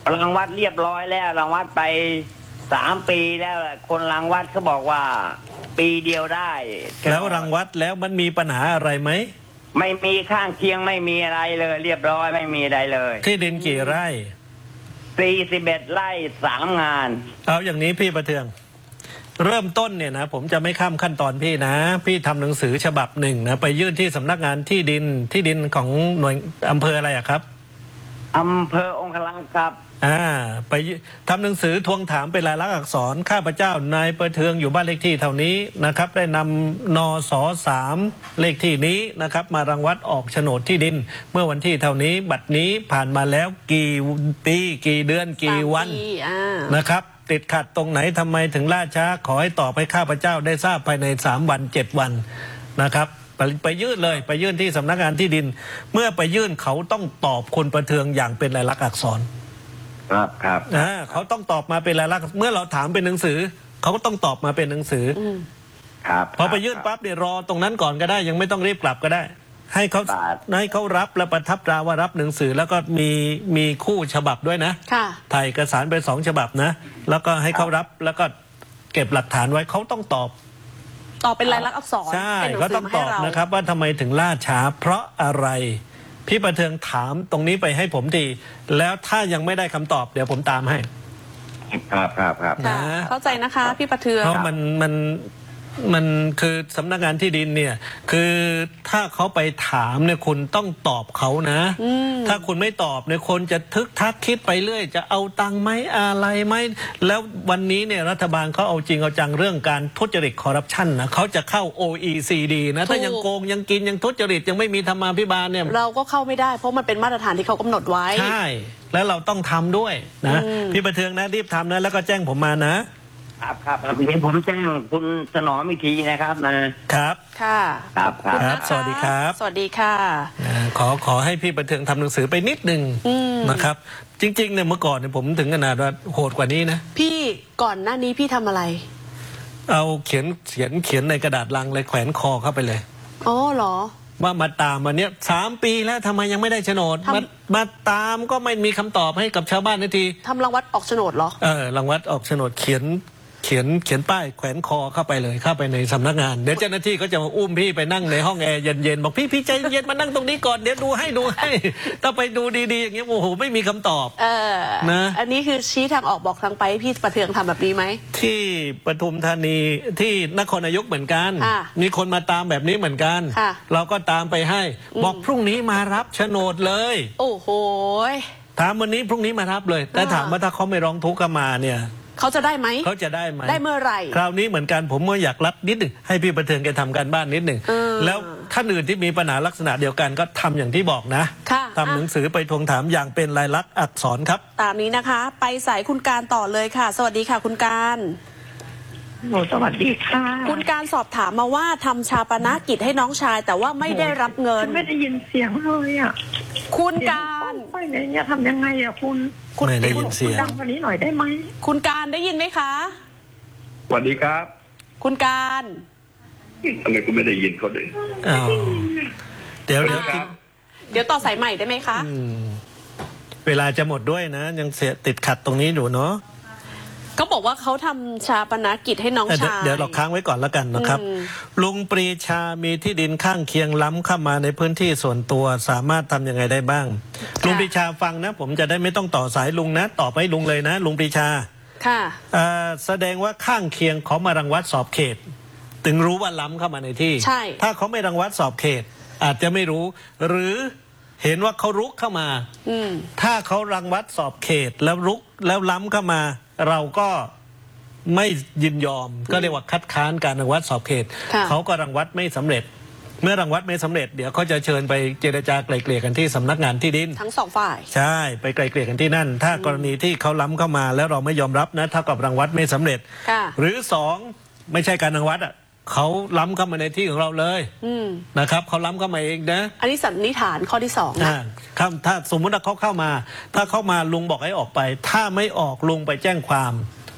รังวัดเรียบร้อยแล้วรังวัดไปสามปีแล้วคนรังวัดเขาบอกว่าปีเดียวได้แล้วรังวัดแล้วมันมีปัญหาอะไรไหมไม่มีข้างเคียงไม่มีอะไรเลย เรียบร้อยไม่มีอะไรเลยที่ดินกี่ไร่สี่สิบเอ็ดไร่สามงานเอาอย่างนี้พี่ประเทืองเริ่มต้นเนี่ยนะผมจะไม่ข้ามขั้นตอนพี่นะพี่ทำหนังสือฉบับหนึ่งนะไปยื่นที่สำนักงานที่ดินที่ดินของหน่วยอำเภออะไรอะครับอำเภอองคลังครับอ่าไปทำหนังสือทวงถามเป็นลายลักษณ์อักษรข้าพเจ้านายประเทืองอยู่บ้านเลขที่เท่านี้นะครับได้นำนสสามเลขที่นี้นะครับมารังวัดออกโฉนดที่ดินเมื่อวันที่เท่านี้บัดนี้ผ่านมาแล้วกี่ปีกี่เดือนกี่วันนะครับติดขัดตรงไหนทำไมถึงล่าช้าขอให้ตอบให้ข้าพเจ้าได้ทราบภายในสามวันเจ็ดวันนะครับไปไปยื่นเลยไปยื่นที่สำนักงานที่ดินเมื่อไปยื่นเขาต้องตอบคุณประเทืองอย่างเป็นลายลักษณ์อักษรครับครับอ่าเขาต้องตอบมาเป็นลายลักษณ์เมื่อเราถามเป็นหนังสือเขาก็ต้องตอบมาเป็นหนังสือครับพอไปยื่นปั๊บเนี่ยรอตรงนั้นก่อนก็ได้ยังไม่ต้องรีบกลับก็ได้ให้เขาให้เขารับและประทับตราว่ารับหนังสือแล้วก็มีมีคู่ฉบับด้วยนะถ่ายเอกสารไปสองฉบับนะแล้วก็ให้เขารับแล้วก็เก็บหลักฐานไว้เขาต้องตอบตอบเป็นลายลักษณ์อักษรใช่เขาต้องตอบนะครับว่าทำไมถึงล่าช้าเพราะอะไรพี่ประเทืองถามตรงนี้ไปให้ผมทีแล้วถ้ายังไม่ได้คำตอบเดี๋ยวผมตามให้ครับครับครับนะเข้าใจนะคะพี่ประเทืองเพราะมันมันมันคือสำนักงานที่ดินเนี่ยคือถ้าเขาไปถามเนี่ยคุณต้องตอบเขานะถ้าคุณไม่ตอบเนี่ยคนจะทึกทักคิดไปเรื่อยจะเอาตังค์ไหมอะไรไหมแล้ววันนี้เนี่ยรัฐบาลเขาเอาจริงเอาจังเรื่องการทุจริตคอร์รัปชันนะเขาจะเข้า โอ อี ซี ดี นะถ้ายังโกงยังกินยังทุจริตยังไม่มีธรรมาภิบาลเนี่ยเราก็เข้าไม่ได้เพราะมันเป็นมาตรฐานที่เขากำหนดไว้ใช่แล้วเราต้องทำด้วยนะพี่ประเทืองนะรีบทำนะแล้วก็แจ้งผมมานะครับครับทีนี้ผมแจ้งคุณสนอมอีกทีนะครับนะครับค่ะครับครับสวัสดีครับสวัสดีค่ะขอขอให้พี่ประเทืองทำหนังสือไปนิดนึงนะครับจริงๆเนี่ยเมื่อก่อนเนี่ยผมถึงขนาดว่าโหดกว่านี้นะพี่ก่อนหน้านี้พี่ทำอะไรเอาเขียนเขียนเขียนในกระดาษลังเลยแขวนคอเข้าไปเลยอ๋อเหรอว่ามาตามมาเนี้ยสามปีแล้วทำไมยังไม่ได้โฉนดมามาตามก็ไม่มีคำตอบให้กับชาวบ้านนาทีทำรังวัดออกโฉนดเหรอเออรังวัดออกโฉนดเขียนเขียนเขียนป้ายแขวนคอเข้าไปเลยเข้าไปในสำนักงานเดี๋ยวเจ้าหน้าที่ก็จะมาอุ้มพี่ไปนั่งในห้องแอร์เย็นๆบอกพี่พี่ใจเย็นมานั่งตรงนี้ก่อนเดี๋ยวดูให้ดูให้ถ้าไปดูดีๆอย่างเงี้ยโอ้โหไม่มีคำตอบเออนะอันนี้คือชี้ทางออกบอกทางไปพี่ประเทืองทำแบบนี้ไหมที่ปทุมธานีที่นครนายกเหมือนกันมีคนมาตามแบบนี้เหมือนกันเราก็ตามไปให้บอกพรุ่งนี้มารับโฉนดเลยโอ้โหถามวันนี้พรุ่งนี้มารับเลยแต่ถามว่าถ้าเขาไม่ร้องทุกข์กันมาเนี่ยเขาจะได้ไหมเขาจะได้ไหมได้เมื่อไหร่คราวนี้เหมือนกันผมก็อยากรับนิดหนึ่งให้พี่ประเทืองแกทำการบ้านนิดหนึ่งแล้วท่านอื่นที่มีปัญหาลักษณะเดียวกันก็ทำอย่างที่บอกนะทำหนังสือไปทวงถามอย่างเป็นลายลักษณ์อักษรครับตามนี้นะคะไปสายคุณการต่อเลยค่ะสวัสดีค่ะคุณการโอ้สวัสดีค่ะคุณการสอบถามมาว่าทำชาปนกิจให้น้องชายแต่ว่าไม่ได้รับเงินไม่ได้ยินเสียงเลยอ่ะคุณการไปไหนเนี่ยทำยังไงอ่ะคุณไม่ได้ยินเสียงดังกว่านี้หน่อยได้ไหมคุณการได้ยินไหมคะสวัสดีครับคุณการทำไมคุณไม่ได้ยินเขาเลยอ้าวเดี๋ยวเดี๋ยวเดี๋ยวต่อสายใหม่ได้ไหมคะเวลาจะหมดด้วยนะยังเสียติดขัดตรงนี้อยู่เนาะก็บอกว่าเขาทำชาปนกิจให้น้องชายเดี๋ยวเราค้างไว้ก่อนแล้วกันนะครับลุงปรีชามีที่ดินข้างเคียงล้ำเข้ามาในพื้นที่ส่วนตัวสามารถทำยังไงได้บ้างลุงปรีชาฟังนะผมจะได้ไม่ต้องต่อสายลุงนะตอบให้ลุงเลยนะลุงปรีชาค่ะแสดงว่าข้างเคียงเขามารังวัดสอบเขตถึงรู้ว่าล้ำเข้ามาในที่ใช่ถ้าเขาไม่รังวัดสอบเขตอาจจะไม่รู้หรือเห็นว่าเขารุกเข้ามาถ้าเขารังวัดสอบเขตแล้วรุกแล้วล้ำเข้ามาเราก็ไม่ยินยอมก็เรียกว่าคัดค้านการรังวัดสอบเขตเขาก็รังวัดไม่สำเร็จเมื่อรังวัดไม่สำเร็จเดี๋ยวเขาจะเชิญไปเจรจาไกล่เกลี่ยกันที่สำนักงานที่ดินทั้งสองฝ่ายใช่ไปไกล่เกลี่ยกันที่นั่นถ้ากรณีที่เขาล้ำเข้ามาแล้วเราไม่ยอมรับนะเท่ากับรังวัดไม่สำเร็จหรือสองไม่ใช่การรังวัดอ่ะเขาล้ำเข้ามาในที่ของเราเลยนะครับเขาล้ำเข้ามาเองนะอันนี้สันนิษฐานข้อที่สองนะครับถ้าสมมติว่าเขาเข้ามาถ้าเข้ามาลุงบอกให้ออกไปถ้าไม่ออกลุงไปแจ้งความ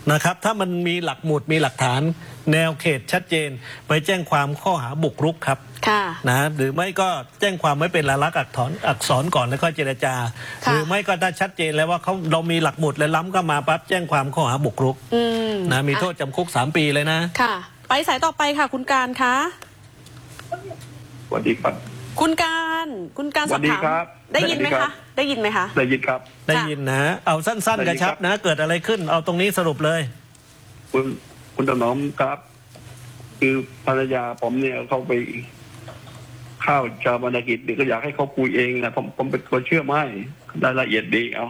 นะครับถ้ามันมีหลักหมุดมีหลักฐานแนวเขตชัดเจนไปแจ้งความข้อหาบุกรุกครับนะหรือไม่ก็แจ้งความไม่เป็นลายลักษณ์อักษรอักษรก่อนแล้วก็เจรจาหรือไม่ก็ถ้าชัดเจนแล้วว่าเขาเรามีหลักหมุดและล้ำก็มาปั๊บแจ้งความข้อหาบุกรุกนะมีโทษจำคุกสามปีเลยนะค่ะไปสายต่อไปค่ะคุณการคะสวัสดีครับคุณการคุณการสอบถามได้ยินไหมคะได้ยินไหมคะได้ยินครับได้ยินนะเอาสั้นๆกระชับนะเกิดอะไรขึ้นเอาตรงนี้สรุปเลยคุณคุณถนอมครับคือภรรยาผมเนี่ยเขาไปข้าวชาปนกิจก็อยากให้เขาคุยเองนะผมผมเป็นคนเชื่อไม่รายละเอียดดีเอา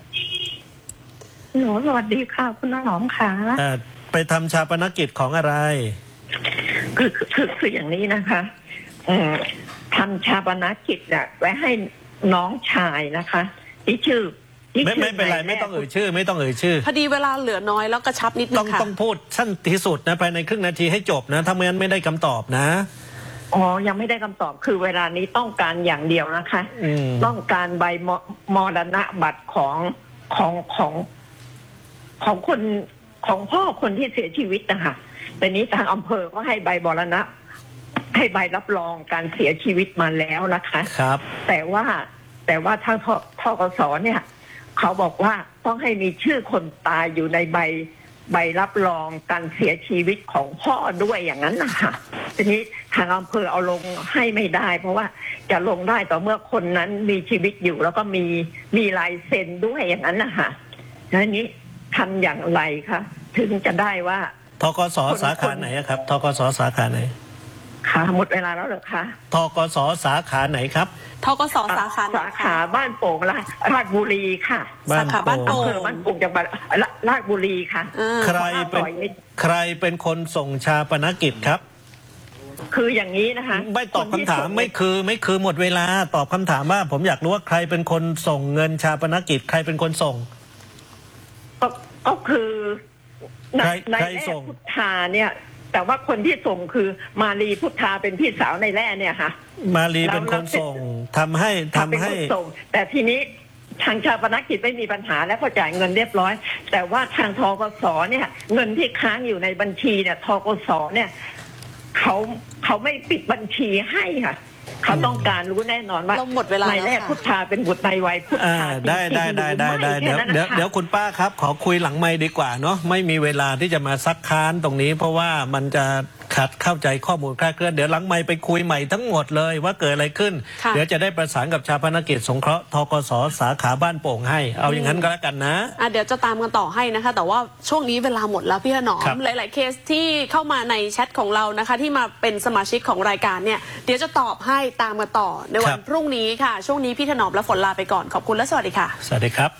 หนูสวัสดีค่ะคุณถนอมค่ะไปทำชาปนกิจของอะไรคือคือคืออย่างนี้นะคะทำชาปนกิจอะไว้ให้น้องชายนะคะที่ชื่อไม่ไม่เป็นไรไม่ต้องเอ่ยชื่อไม่ต้องเอ่ยชื่อพอดีเวลาเหลือน้อยแล้วกระชับนิดนึงค่ะต้องต้องพูดสั้นที่สุดนะภายในครึ่งนาทีให้จบนะถ้าไม่งั้นไม่ได้คำตอบนะอ๋อยังไม่ได้คำตอบคือเวลานี้ต้องการอย่างเดียวนะคะต้องการใบมรณะบัตรของของของของคนของพ่อคนที่เสียชีวิตนะคะแต่นี้ทางอำเภอก็ให้ใบมรณะให้ใบรับรองการเสียชีวิตมาแล้วนะคะครับแต่ว่าแต่ว่าทางทกสเนี่ยเขาบอกว่าต้องให้มีชื่อคนตายอยู่ในใบใบรับรองการเสียชีวิตของพ่อด้วยอย่างนั้นนะคะทีนี้ทางอำเภอเอาลงให้ไม่ได้เพราะว่าจะลงได้ต่อเมื่อคนนั้นมีชีวิตอยู่แล้วก็มีมีลายเซ็นด้วยอย่างนั้นนะคะแล้วนี้ทำอย่างไรคะถึงจะได้ว่าทกสสาขาไหนครับทกสสาขาไหนค่ะหมดเวลาแล้วเหรอคะทกสสาขาไหนครับทกสสาขาสาขาบ้านโป่งราชบุรีค่ะสาขาบ้านโป่งอำเภอบ้านโป่งจังหวัดราชบุรีค่ะใครเป็นใครเป็นคนส่งชาปนกิจครับคืออย่างนี้นะคะไม่ตอบคำถามไม่คือไม่คือหมดเวลาตอบคำถามว่าผมอยากรู้ว่าใครเป็นคนส่งเงินชาปนกิจใครเป็นคนส่งก็ก็คือใครใครส่งพุทธาเนี่ยแต่ว่าคนที่ส่งคือมาลีพุทธาเป็นพี่สาวในแร่เนี่ยค่ะมาลีเป็นคนส่งทำให้ทำให้ส่งแต่ทีนี้ทางชาปนกิจไม่มีปัญหาและพอจ่ายเงินเรียบร้อยแต่ว่าทางทกสเนี่ยเงินที่ค้างอยู่ในบัญชีเนี่ยทกสเนี่ยเขาเขาไม่ปิดบัญชีให้ค่ะเขาต้องการรู้แน่นอนว่าในแรกพุทธาเป็นบุตรในวัยพุทธาได้ได้ได้ได้ได้เดี๋ยวเดี๋ยวเดี๋ยวคุณป้าครับขอคุยหลังไมค์ดีกว่าเนาะไม่มีเวลาที่จะมาซักค้านตรงนี้เพราะว่ามันจะขัดเข้าใจข้อมูลคลาดเคลื่อนเดี๋ยวหลังไมค์ไปคุยใหม่ทั้งหมดเลยว่าเกิดอะไรขึ้นเดี๋ยวจะได้ประสานกับชาปนกิจสงเคราะห์ทกสสาขาบ้านโป่งให้เอาอย่างนั้นก็แล้วกันนะอ่ะเดี๋ยวจะตามกันต่อให้นะคะแต่ว่าช่วงนี้เวลาหมดแล้วพี่ถนอมหลายๆเคสที่เข้ามาในแชทของเรานะคะที่มาเป็นสมาชิกของรายการเนี่ยเดี๋ยวจะตอบให้ตามมาต่อในวันพรุ่งนี้ค่ะช่วงนี้พี่ถนอมและฝนลาไปก่อนขอบคุณและสวัสดีค่ะสวัสดีครับ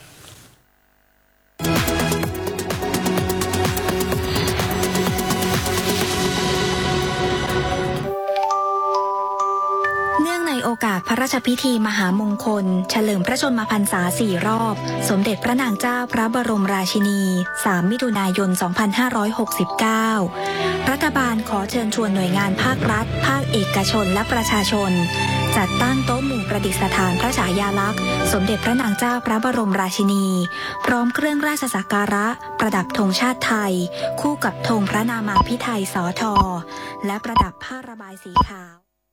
โอกาสพระราชพิธีมหามงคลเฉลิมพระชนมพรรษาสี่รอบสมเด็จพระนางเจ้าพระบรมราชินีสามมิถุนายนสองพันห้าร้อยหกสิบเก้ารัฐบาลขอเชิญชวนหน่วยงานภาครัฐภาคเอกชนและประชาชนจัดตั้งโต๊ะหมู่ประดิษฐานพระฉายาลักษณ์สมเด็จพระนางเจ้าพระบรมราชินีพร้อมเครื่องราชสักการะประดับธงชาติไทยคู่กับธงพระนามาภิไธยสท.และประดับผ้าระบายสีขาว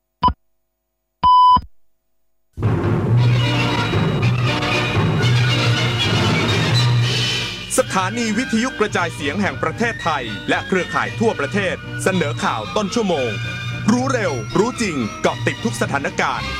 สถานีวิทยุกระจายเสียงแห่งประเทศไทยและเครือข่ายทั่วประเทศเสนอข่าวต้นชั่วโมงรู้เร็วรู้จริงเกาะติดทุกสถานการณ์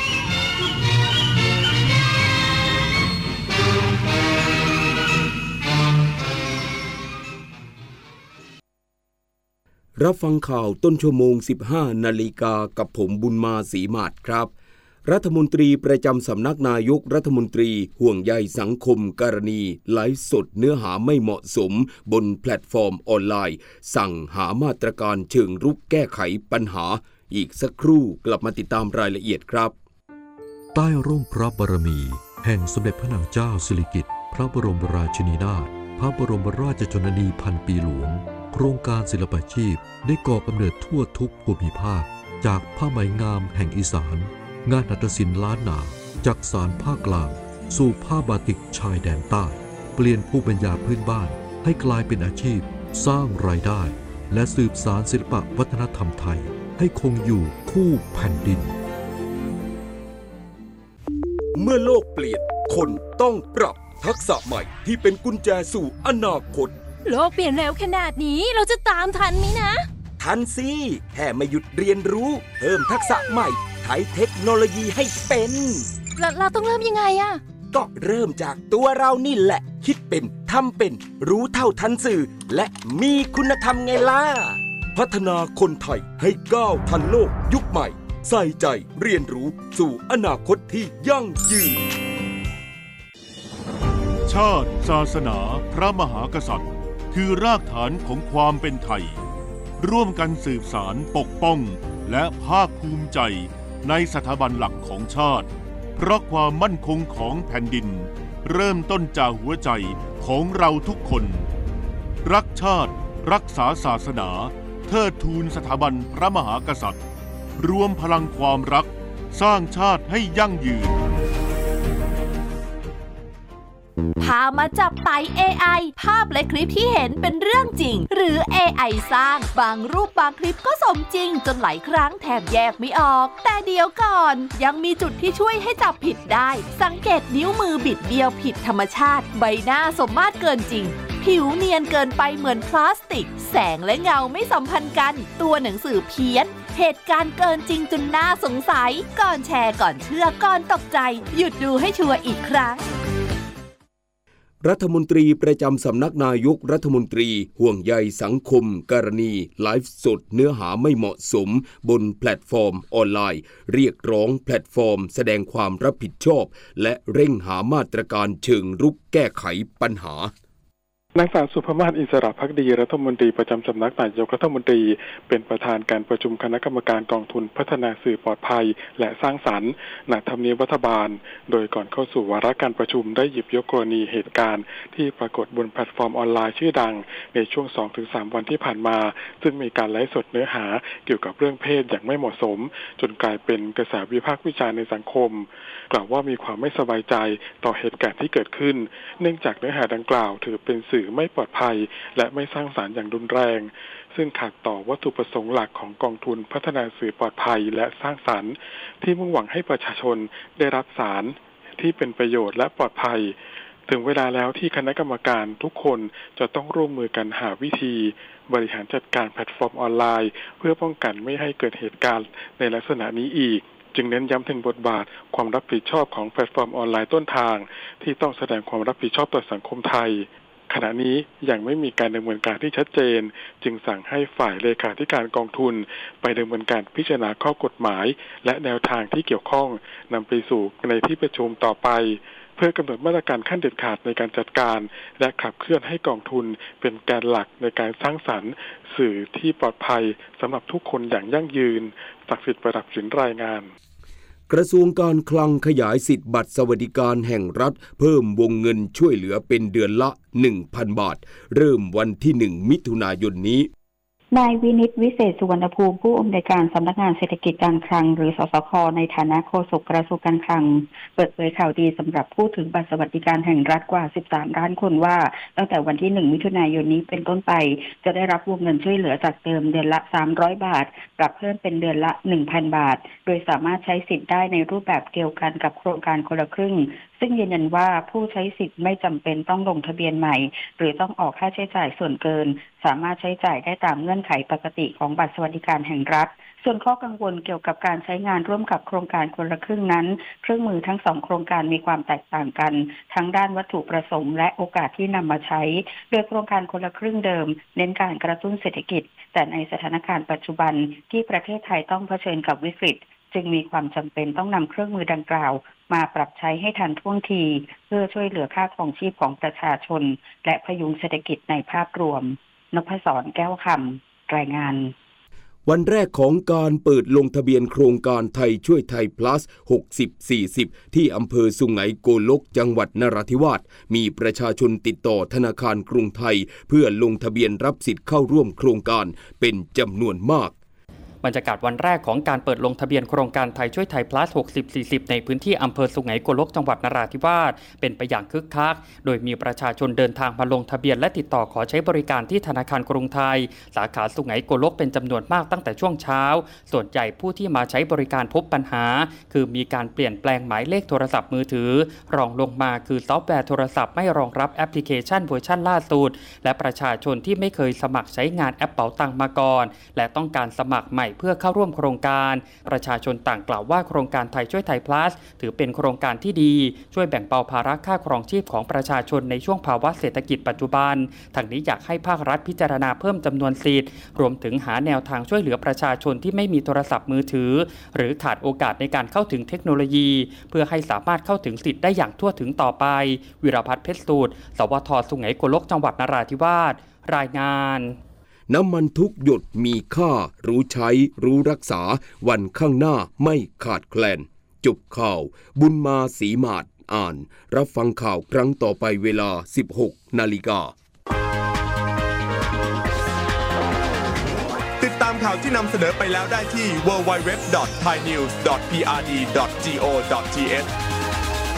รับฟังข่าวต้นชั่วโมง สิบห้านาฬิกากับผมบุญมาศรีมาศครับรัฐมนตรีประจำสำนักนายกรัฐมนตรีห่วงใยสังคมกรณีไลฟ์สดเนื้อหาไม่เหมาะสมบนแพลตฟอร์มออนไลน์สั่งหามาตรการเชิงรุกแก้ไขปัญหาอีกสักครู่กลับมาติดตามรายละเอียดครับใต้ร่มพระบารมีแห่งสมเด็จพระนางเจ้าสิริกิติ์พระบรมราชินีนาถพระบรมราชชนนีพันปีหลวงโครงการศิลปาชีพได้ก่อกำเนิดทั่วทุกภูมิภาคจากผ้าไหมงามแห่งอีสานงานหัตถศิลป์ล้านนาจากสานภาคกลางสู่ผ้าบาติกชายแดนใต้เปลี่ยนภูมิปัญญาพื้นบ้านให้กลายเป็นอาชีพสร้างรายได้และสืบสานศิลปวัฒนธรรมไทยให้คงอยู่คู่แผ่นดินเมื่อโลกเปลี่ยนคนต้องปรับทักษะใหม่ที่เป็นกุญแจสู่อนาคตโลกเปลี่ยนเร็วขนาดนี้เราจะตามทันไหมนะทันสิแค่ไม่หยุดเรียนรู้เพิ่มทักษะใหม่ใช้เทคโนโลยีให้เป็นเราเราต้องเริ่มยังไงอะก็เริ่มจากตัวเรานี่แหละคิดเป็นทำเป็นรู้เท่าทันสื่อและมีคุณธรรมไงล่ะพัฒนาคนไทยให้ก้าวทันโลกยุคใหม่ใส่ใจเรียนรู้สู่อนาคตที่ยั่งยืนชาติศาสนาพระมหากษัตริย์คือรากฐานของความเป็นไทยร่วมกันสืบสานปกป้องและภาคภูมิใจในสถาบันหลักของชาติเพราะความมั่นคงของแผ่นดินเริ่มต้นจากหัวใจของเราทุกคนรักชาติรักษาศาสนาเทิดทูนสถาบันพระมหากษัตริย์รวมพลังความรักสร้างชาติให้ยั่งยืนพามาจับไต่ เอ ไอ ภาพและคลิปที่เห็นเป็นเรื่องจริงหรือ เอ ไอ สร้างบางรูปบางคลิปก็สมจริงจนหลายครั้งแทบแยกไม่ออกแต่เดี๋ยวก่อนยังมีจุดที่ช่วยให้จับผิดได้สังเกตนิ้วมือบิดเบี้ยวผิดธรรมชาติใบหน้าสมมาตรเกินจริงผิวเนียนเกินไปเหมือนพลาสติกแสงและเงาไม่สัมพันธ์กันตัวหนังสือเพี้ยนเหตุการณ์เกินจริงจนน่าสงสัยก่อนแชร์ก่อนเชื่อก่อนตกใจหยุดดูให้ชัวร์อีกครั้งรัฐมนตรีประจำสำนักนายกรัฐมนตรีห่วงใยสังคมกรณีไลฟ์สดเนื้อหาไม่เหมาะสมบนแพลตฟอร์มออนไลน์เรียกร้องแพลตฟอร์มแสดงความรับผิดชอบและเร่งหามาตรการเชิงรุกแก้ไขปัญหานางสาวสุภมาศอิสระภักดีรัฐมนตรีประจำสำนักนายกรัฐมนตรีเป็นประธานการประชุมคณะกรรมการกองทุนพัฒนาสื่อปลอดภัยและสร้างสรรค์ณทำเนียบรัฐบาลโดยก่อนเข้าสู่วาระการประชุมได้หยิบยกกรณีเหตุการณ์ที่ปรากฏบนแพลตฟอร์มออนไลน์ชื่อดังในช่วง สองถึงสาม วันที่ผ่านมาซึ่งมีการไลฟ์สดเนื้อหาเกี่ยวกับเรื่องเพศอย่างไม่เหมาะสมจนกลายเป็นกระแสวิพากษ์วิจารณ์ในสังคมกล่าวว่ามีความไม่สบายใจต่อเหตุการณ์ที่เกิดขึ้นเนื่องจากเนื้อหาดังกล่าวถือเป็นสื่อไม่ปลอดภัยและไม่สร้างสรรค์อย่างรุนแรงซึ่งขัดต่อวัตถุประสงค์หลักของกองทุนพัฒนาสื่อปลอดภัยและสร้างสรรค์ที่มุ่งหวังให้ประชาชนได้รับสารที่เป็นประโยชน์และปลอดภัยถึงเวลาแล้วที่คณะกรรมการทุกคนจะต้องร่วมมือกันหาวิธีบริหารจัดการแพลตฟอร์มออนไลน์เพื่อป้องกันไม่ให้เกิดเหตุการณ์ในลักษณะนี้อีกจึงเน้นย้ำถึงบทบาทความรับผิดชอบของแพลตฟอร์มออนไลน์ต้นทางที่ต้องแสดงความรับผิดชอบต่อสังคมไทยขณะนี้ยังไม่มีการดำเนินการที่ชัดเจนจึงสั่งให้ฝ่ายเลขาธิการกองทุนไปดำเนินการพิจารณาข้อกฎหมายและแนวทางที่เกี่ยวข้องนำไปสู่ในที่ประชุมต่อไปเพื่อกำหนดมาตรการขั้นเด็ดขาดในการจัดการและขับเคลื่อนให้กองทุนเป็นแกนหลักในการสร้างสรรค์สื่อที่ปลอดภัยสำหรับทุกคนอย่างยั่งยืนศักดิ์สิทธิ์ประดับสินรายงานกระทรวงการคลังขยายสิทธิบัตรสวัสดิการแห่งรัฐเพิ่มวงเงินช่วยเหลือเป็นเดือนละ หนึ่งพัน บาทเริ่มวันที่หนึ่งมิถุนายนนี้นายวินิตวิเศษสุวรรณภูมิผู้อำนวยการสำนักงานเศรษฐกิจการคลังหรือสสคในฐานะโฆษกกระทรวงการคลังเปิดเผยข่าวดีสำหรับผู้ถือบัตรสวัสดิการแห่งรัฐกว่าสิบสามล้านคนว่าตั้งแต่วันที่หนึ่งมิถุนายนนี้เป็นต้นไปจะได้รับวงเงินช่วยเหลือจากเดิมเดือนละสามร้อยบาทปรับเพิ่มเป็นเดือนละ หนึ่งพัน บาทโดยสามารถใช้สิทธิ์ได้ในรูปแบบเดียวกันกับโครงการคนละครึ่งซึ่งยืนยันว่าผู้ใช้สิทธิ์ไม่จำเป็นต้องลงทะเบียนใหม่หรือต้องออกค่าใช้จ่ายส่วนเกินสามารถใช้จ่ายได้ตามเงื่อนไขปกติของบัตรสวัสดิการแห่งรัฐส่วนข้อกังวลเกี่ยวกับการใช้งานร่วมกับโครงการคนละครึ่งนั้นเครื่องมือทั้งสองโครงการมีความแตกต่างกันทั้งด้านวัตถุประสงค์และโอกาสที่นำมาใช้โดยโครงการคนละครึ่งเดิมเน้นการกระตุ้นเศรษฐกิจแต่ในสถานการณ์ปัจจุบันที่ประเทศไทยต้องเผชิญกับวิกฤตจึงมีความจำเป็นต้องนำเครื่องมือดังกล่าวมาปรับใช้ให้ทันท่วงทีเพื่อช่วยเหลือค่าครองชีพของประชาชนและพยุงเศรษฐกิจในภาพรวมนพศรแก้วคำรายงานวันแรกของการเปิดลงทะเบียนโครงการไทยช่วยไทย plus หกสิบ สี่สิบ ที่อำเภอสุไหงโกลกจังหวัดนราธิวาสมีประชาชนติดต่อธนาคารกรุงไทยเพื่อลงทะเบียนรับสิทธิ์เข้าร่วมโครงการเป็นจำนวนมากบรรยากาศวันแรกของการเปิดลงทะเบียนโครงการไทยช่วยไทย plus หกสิบ สี่สิบ ในพื้นที่อำเภอสุไหงโกลกจังหวัดนราธิวาสเป็นไปอย่างคึกคักโดยมีประชาชนเดินทางมาลงทะเบียนและติดต่อขอใช้บริการที่ธนาคารกรุงไทยสาขาสุไหงโกลกเป็นจำนวนมากตั้งแต่ช่วงเช้าส่วนใหญ่ผู้ที่มาใช้บริการพบปัญหาคือมีการเปลี่ยนแปลงหมายเลขโทรศัพท์มือถือรองลงมาคือซอฟต์แวร์โทรศัพท์ไม่รองรับแอปพลิเคชันเวอร์ชันล่าสุดและประชาชนที่ไม่เคยสมัครใช้งานแอปเป๋าตังมาก่อนและต้องการสมัครใหม่เพื่อเข้าร่วมโครงการประชาชนต่างกล่าวว่าโครงการไทยช่วยไทย plus ถือเป็นโครงการที่ดีช่วยแบ่งเบาภาระค่าครองชีพของประชาชนในช่วงภาวะเศรษฐกิจปัจจุบันทางนี้อยากให้ภาครัฐพิจารณาเพิ่มจำนวนสิทธิ์รวมถึงหาแนวทางช่วยเหลือประชาชนที่ไม่มีโทรศัพท์มือถือหรือขาดโอกาสในการเข้าถึงเทคโนโลยีเพื่อให้สามารถเข้าถึงสิทธิ์ได้อย่างทั่วถึงต่อไปวิรพัฒน์เพชรสูตรสวทสุไหงโกลกจังหวัดนราธิวาสรายงานน้ำมันทุกหยดมีค่ารู้ใช้รู้รักษาวันข้างหน้าไม่ขาดแคลนจบข่าวบุญมาศรีมาศอ่านรับฟังข่าวครั้งต่อไปเวลา สิบหกนาฬิกาติดตามข่าวที่นำเสนอไปแล้วได้ที่ ดับเบิลยู ดับเบิลยู ดับเบิลยู ดอท ไทยนิวส์ ดอท พี อาร์ ดี ดอท จี โอ ดอท ที เอช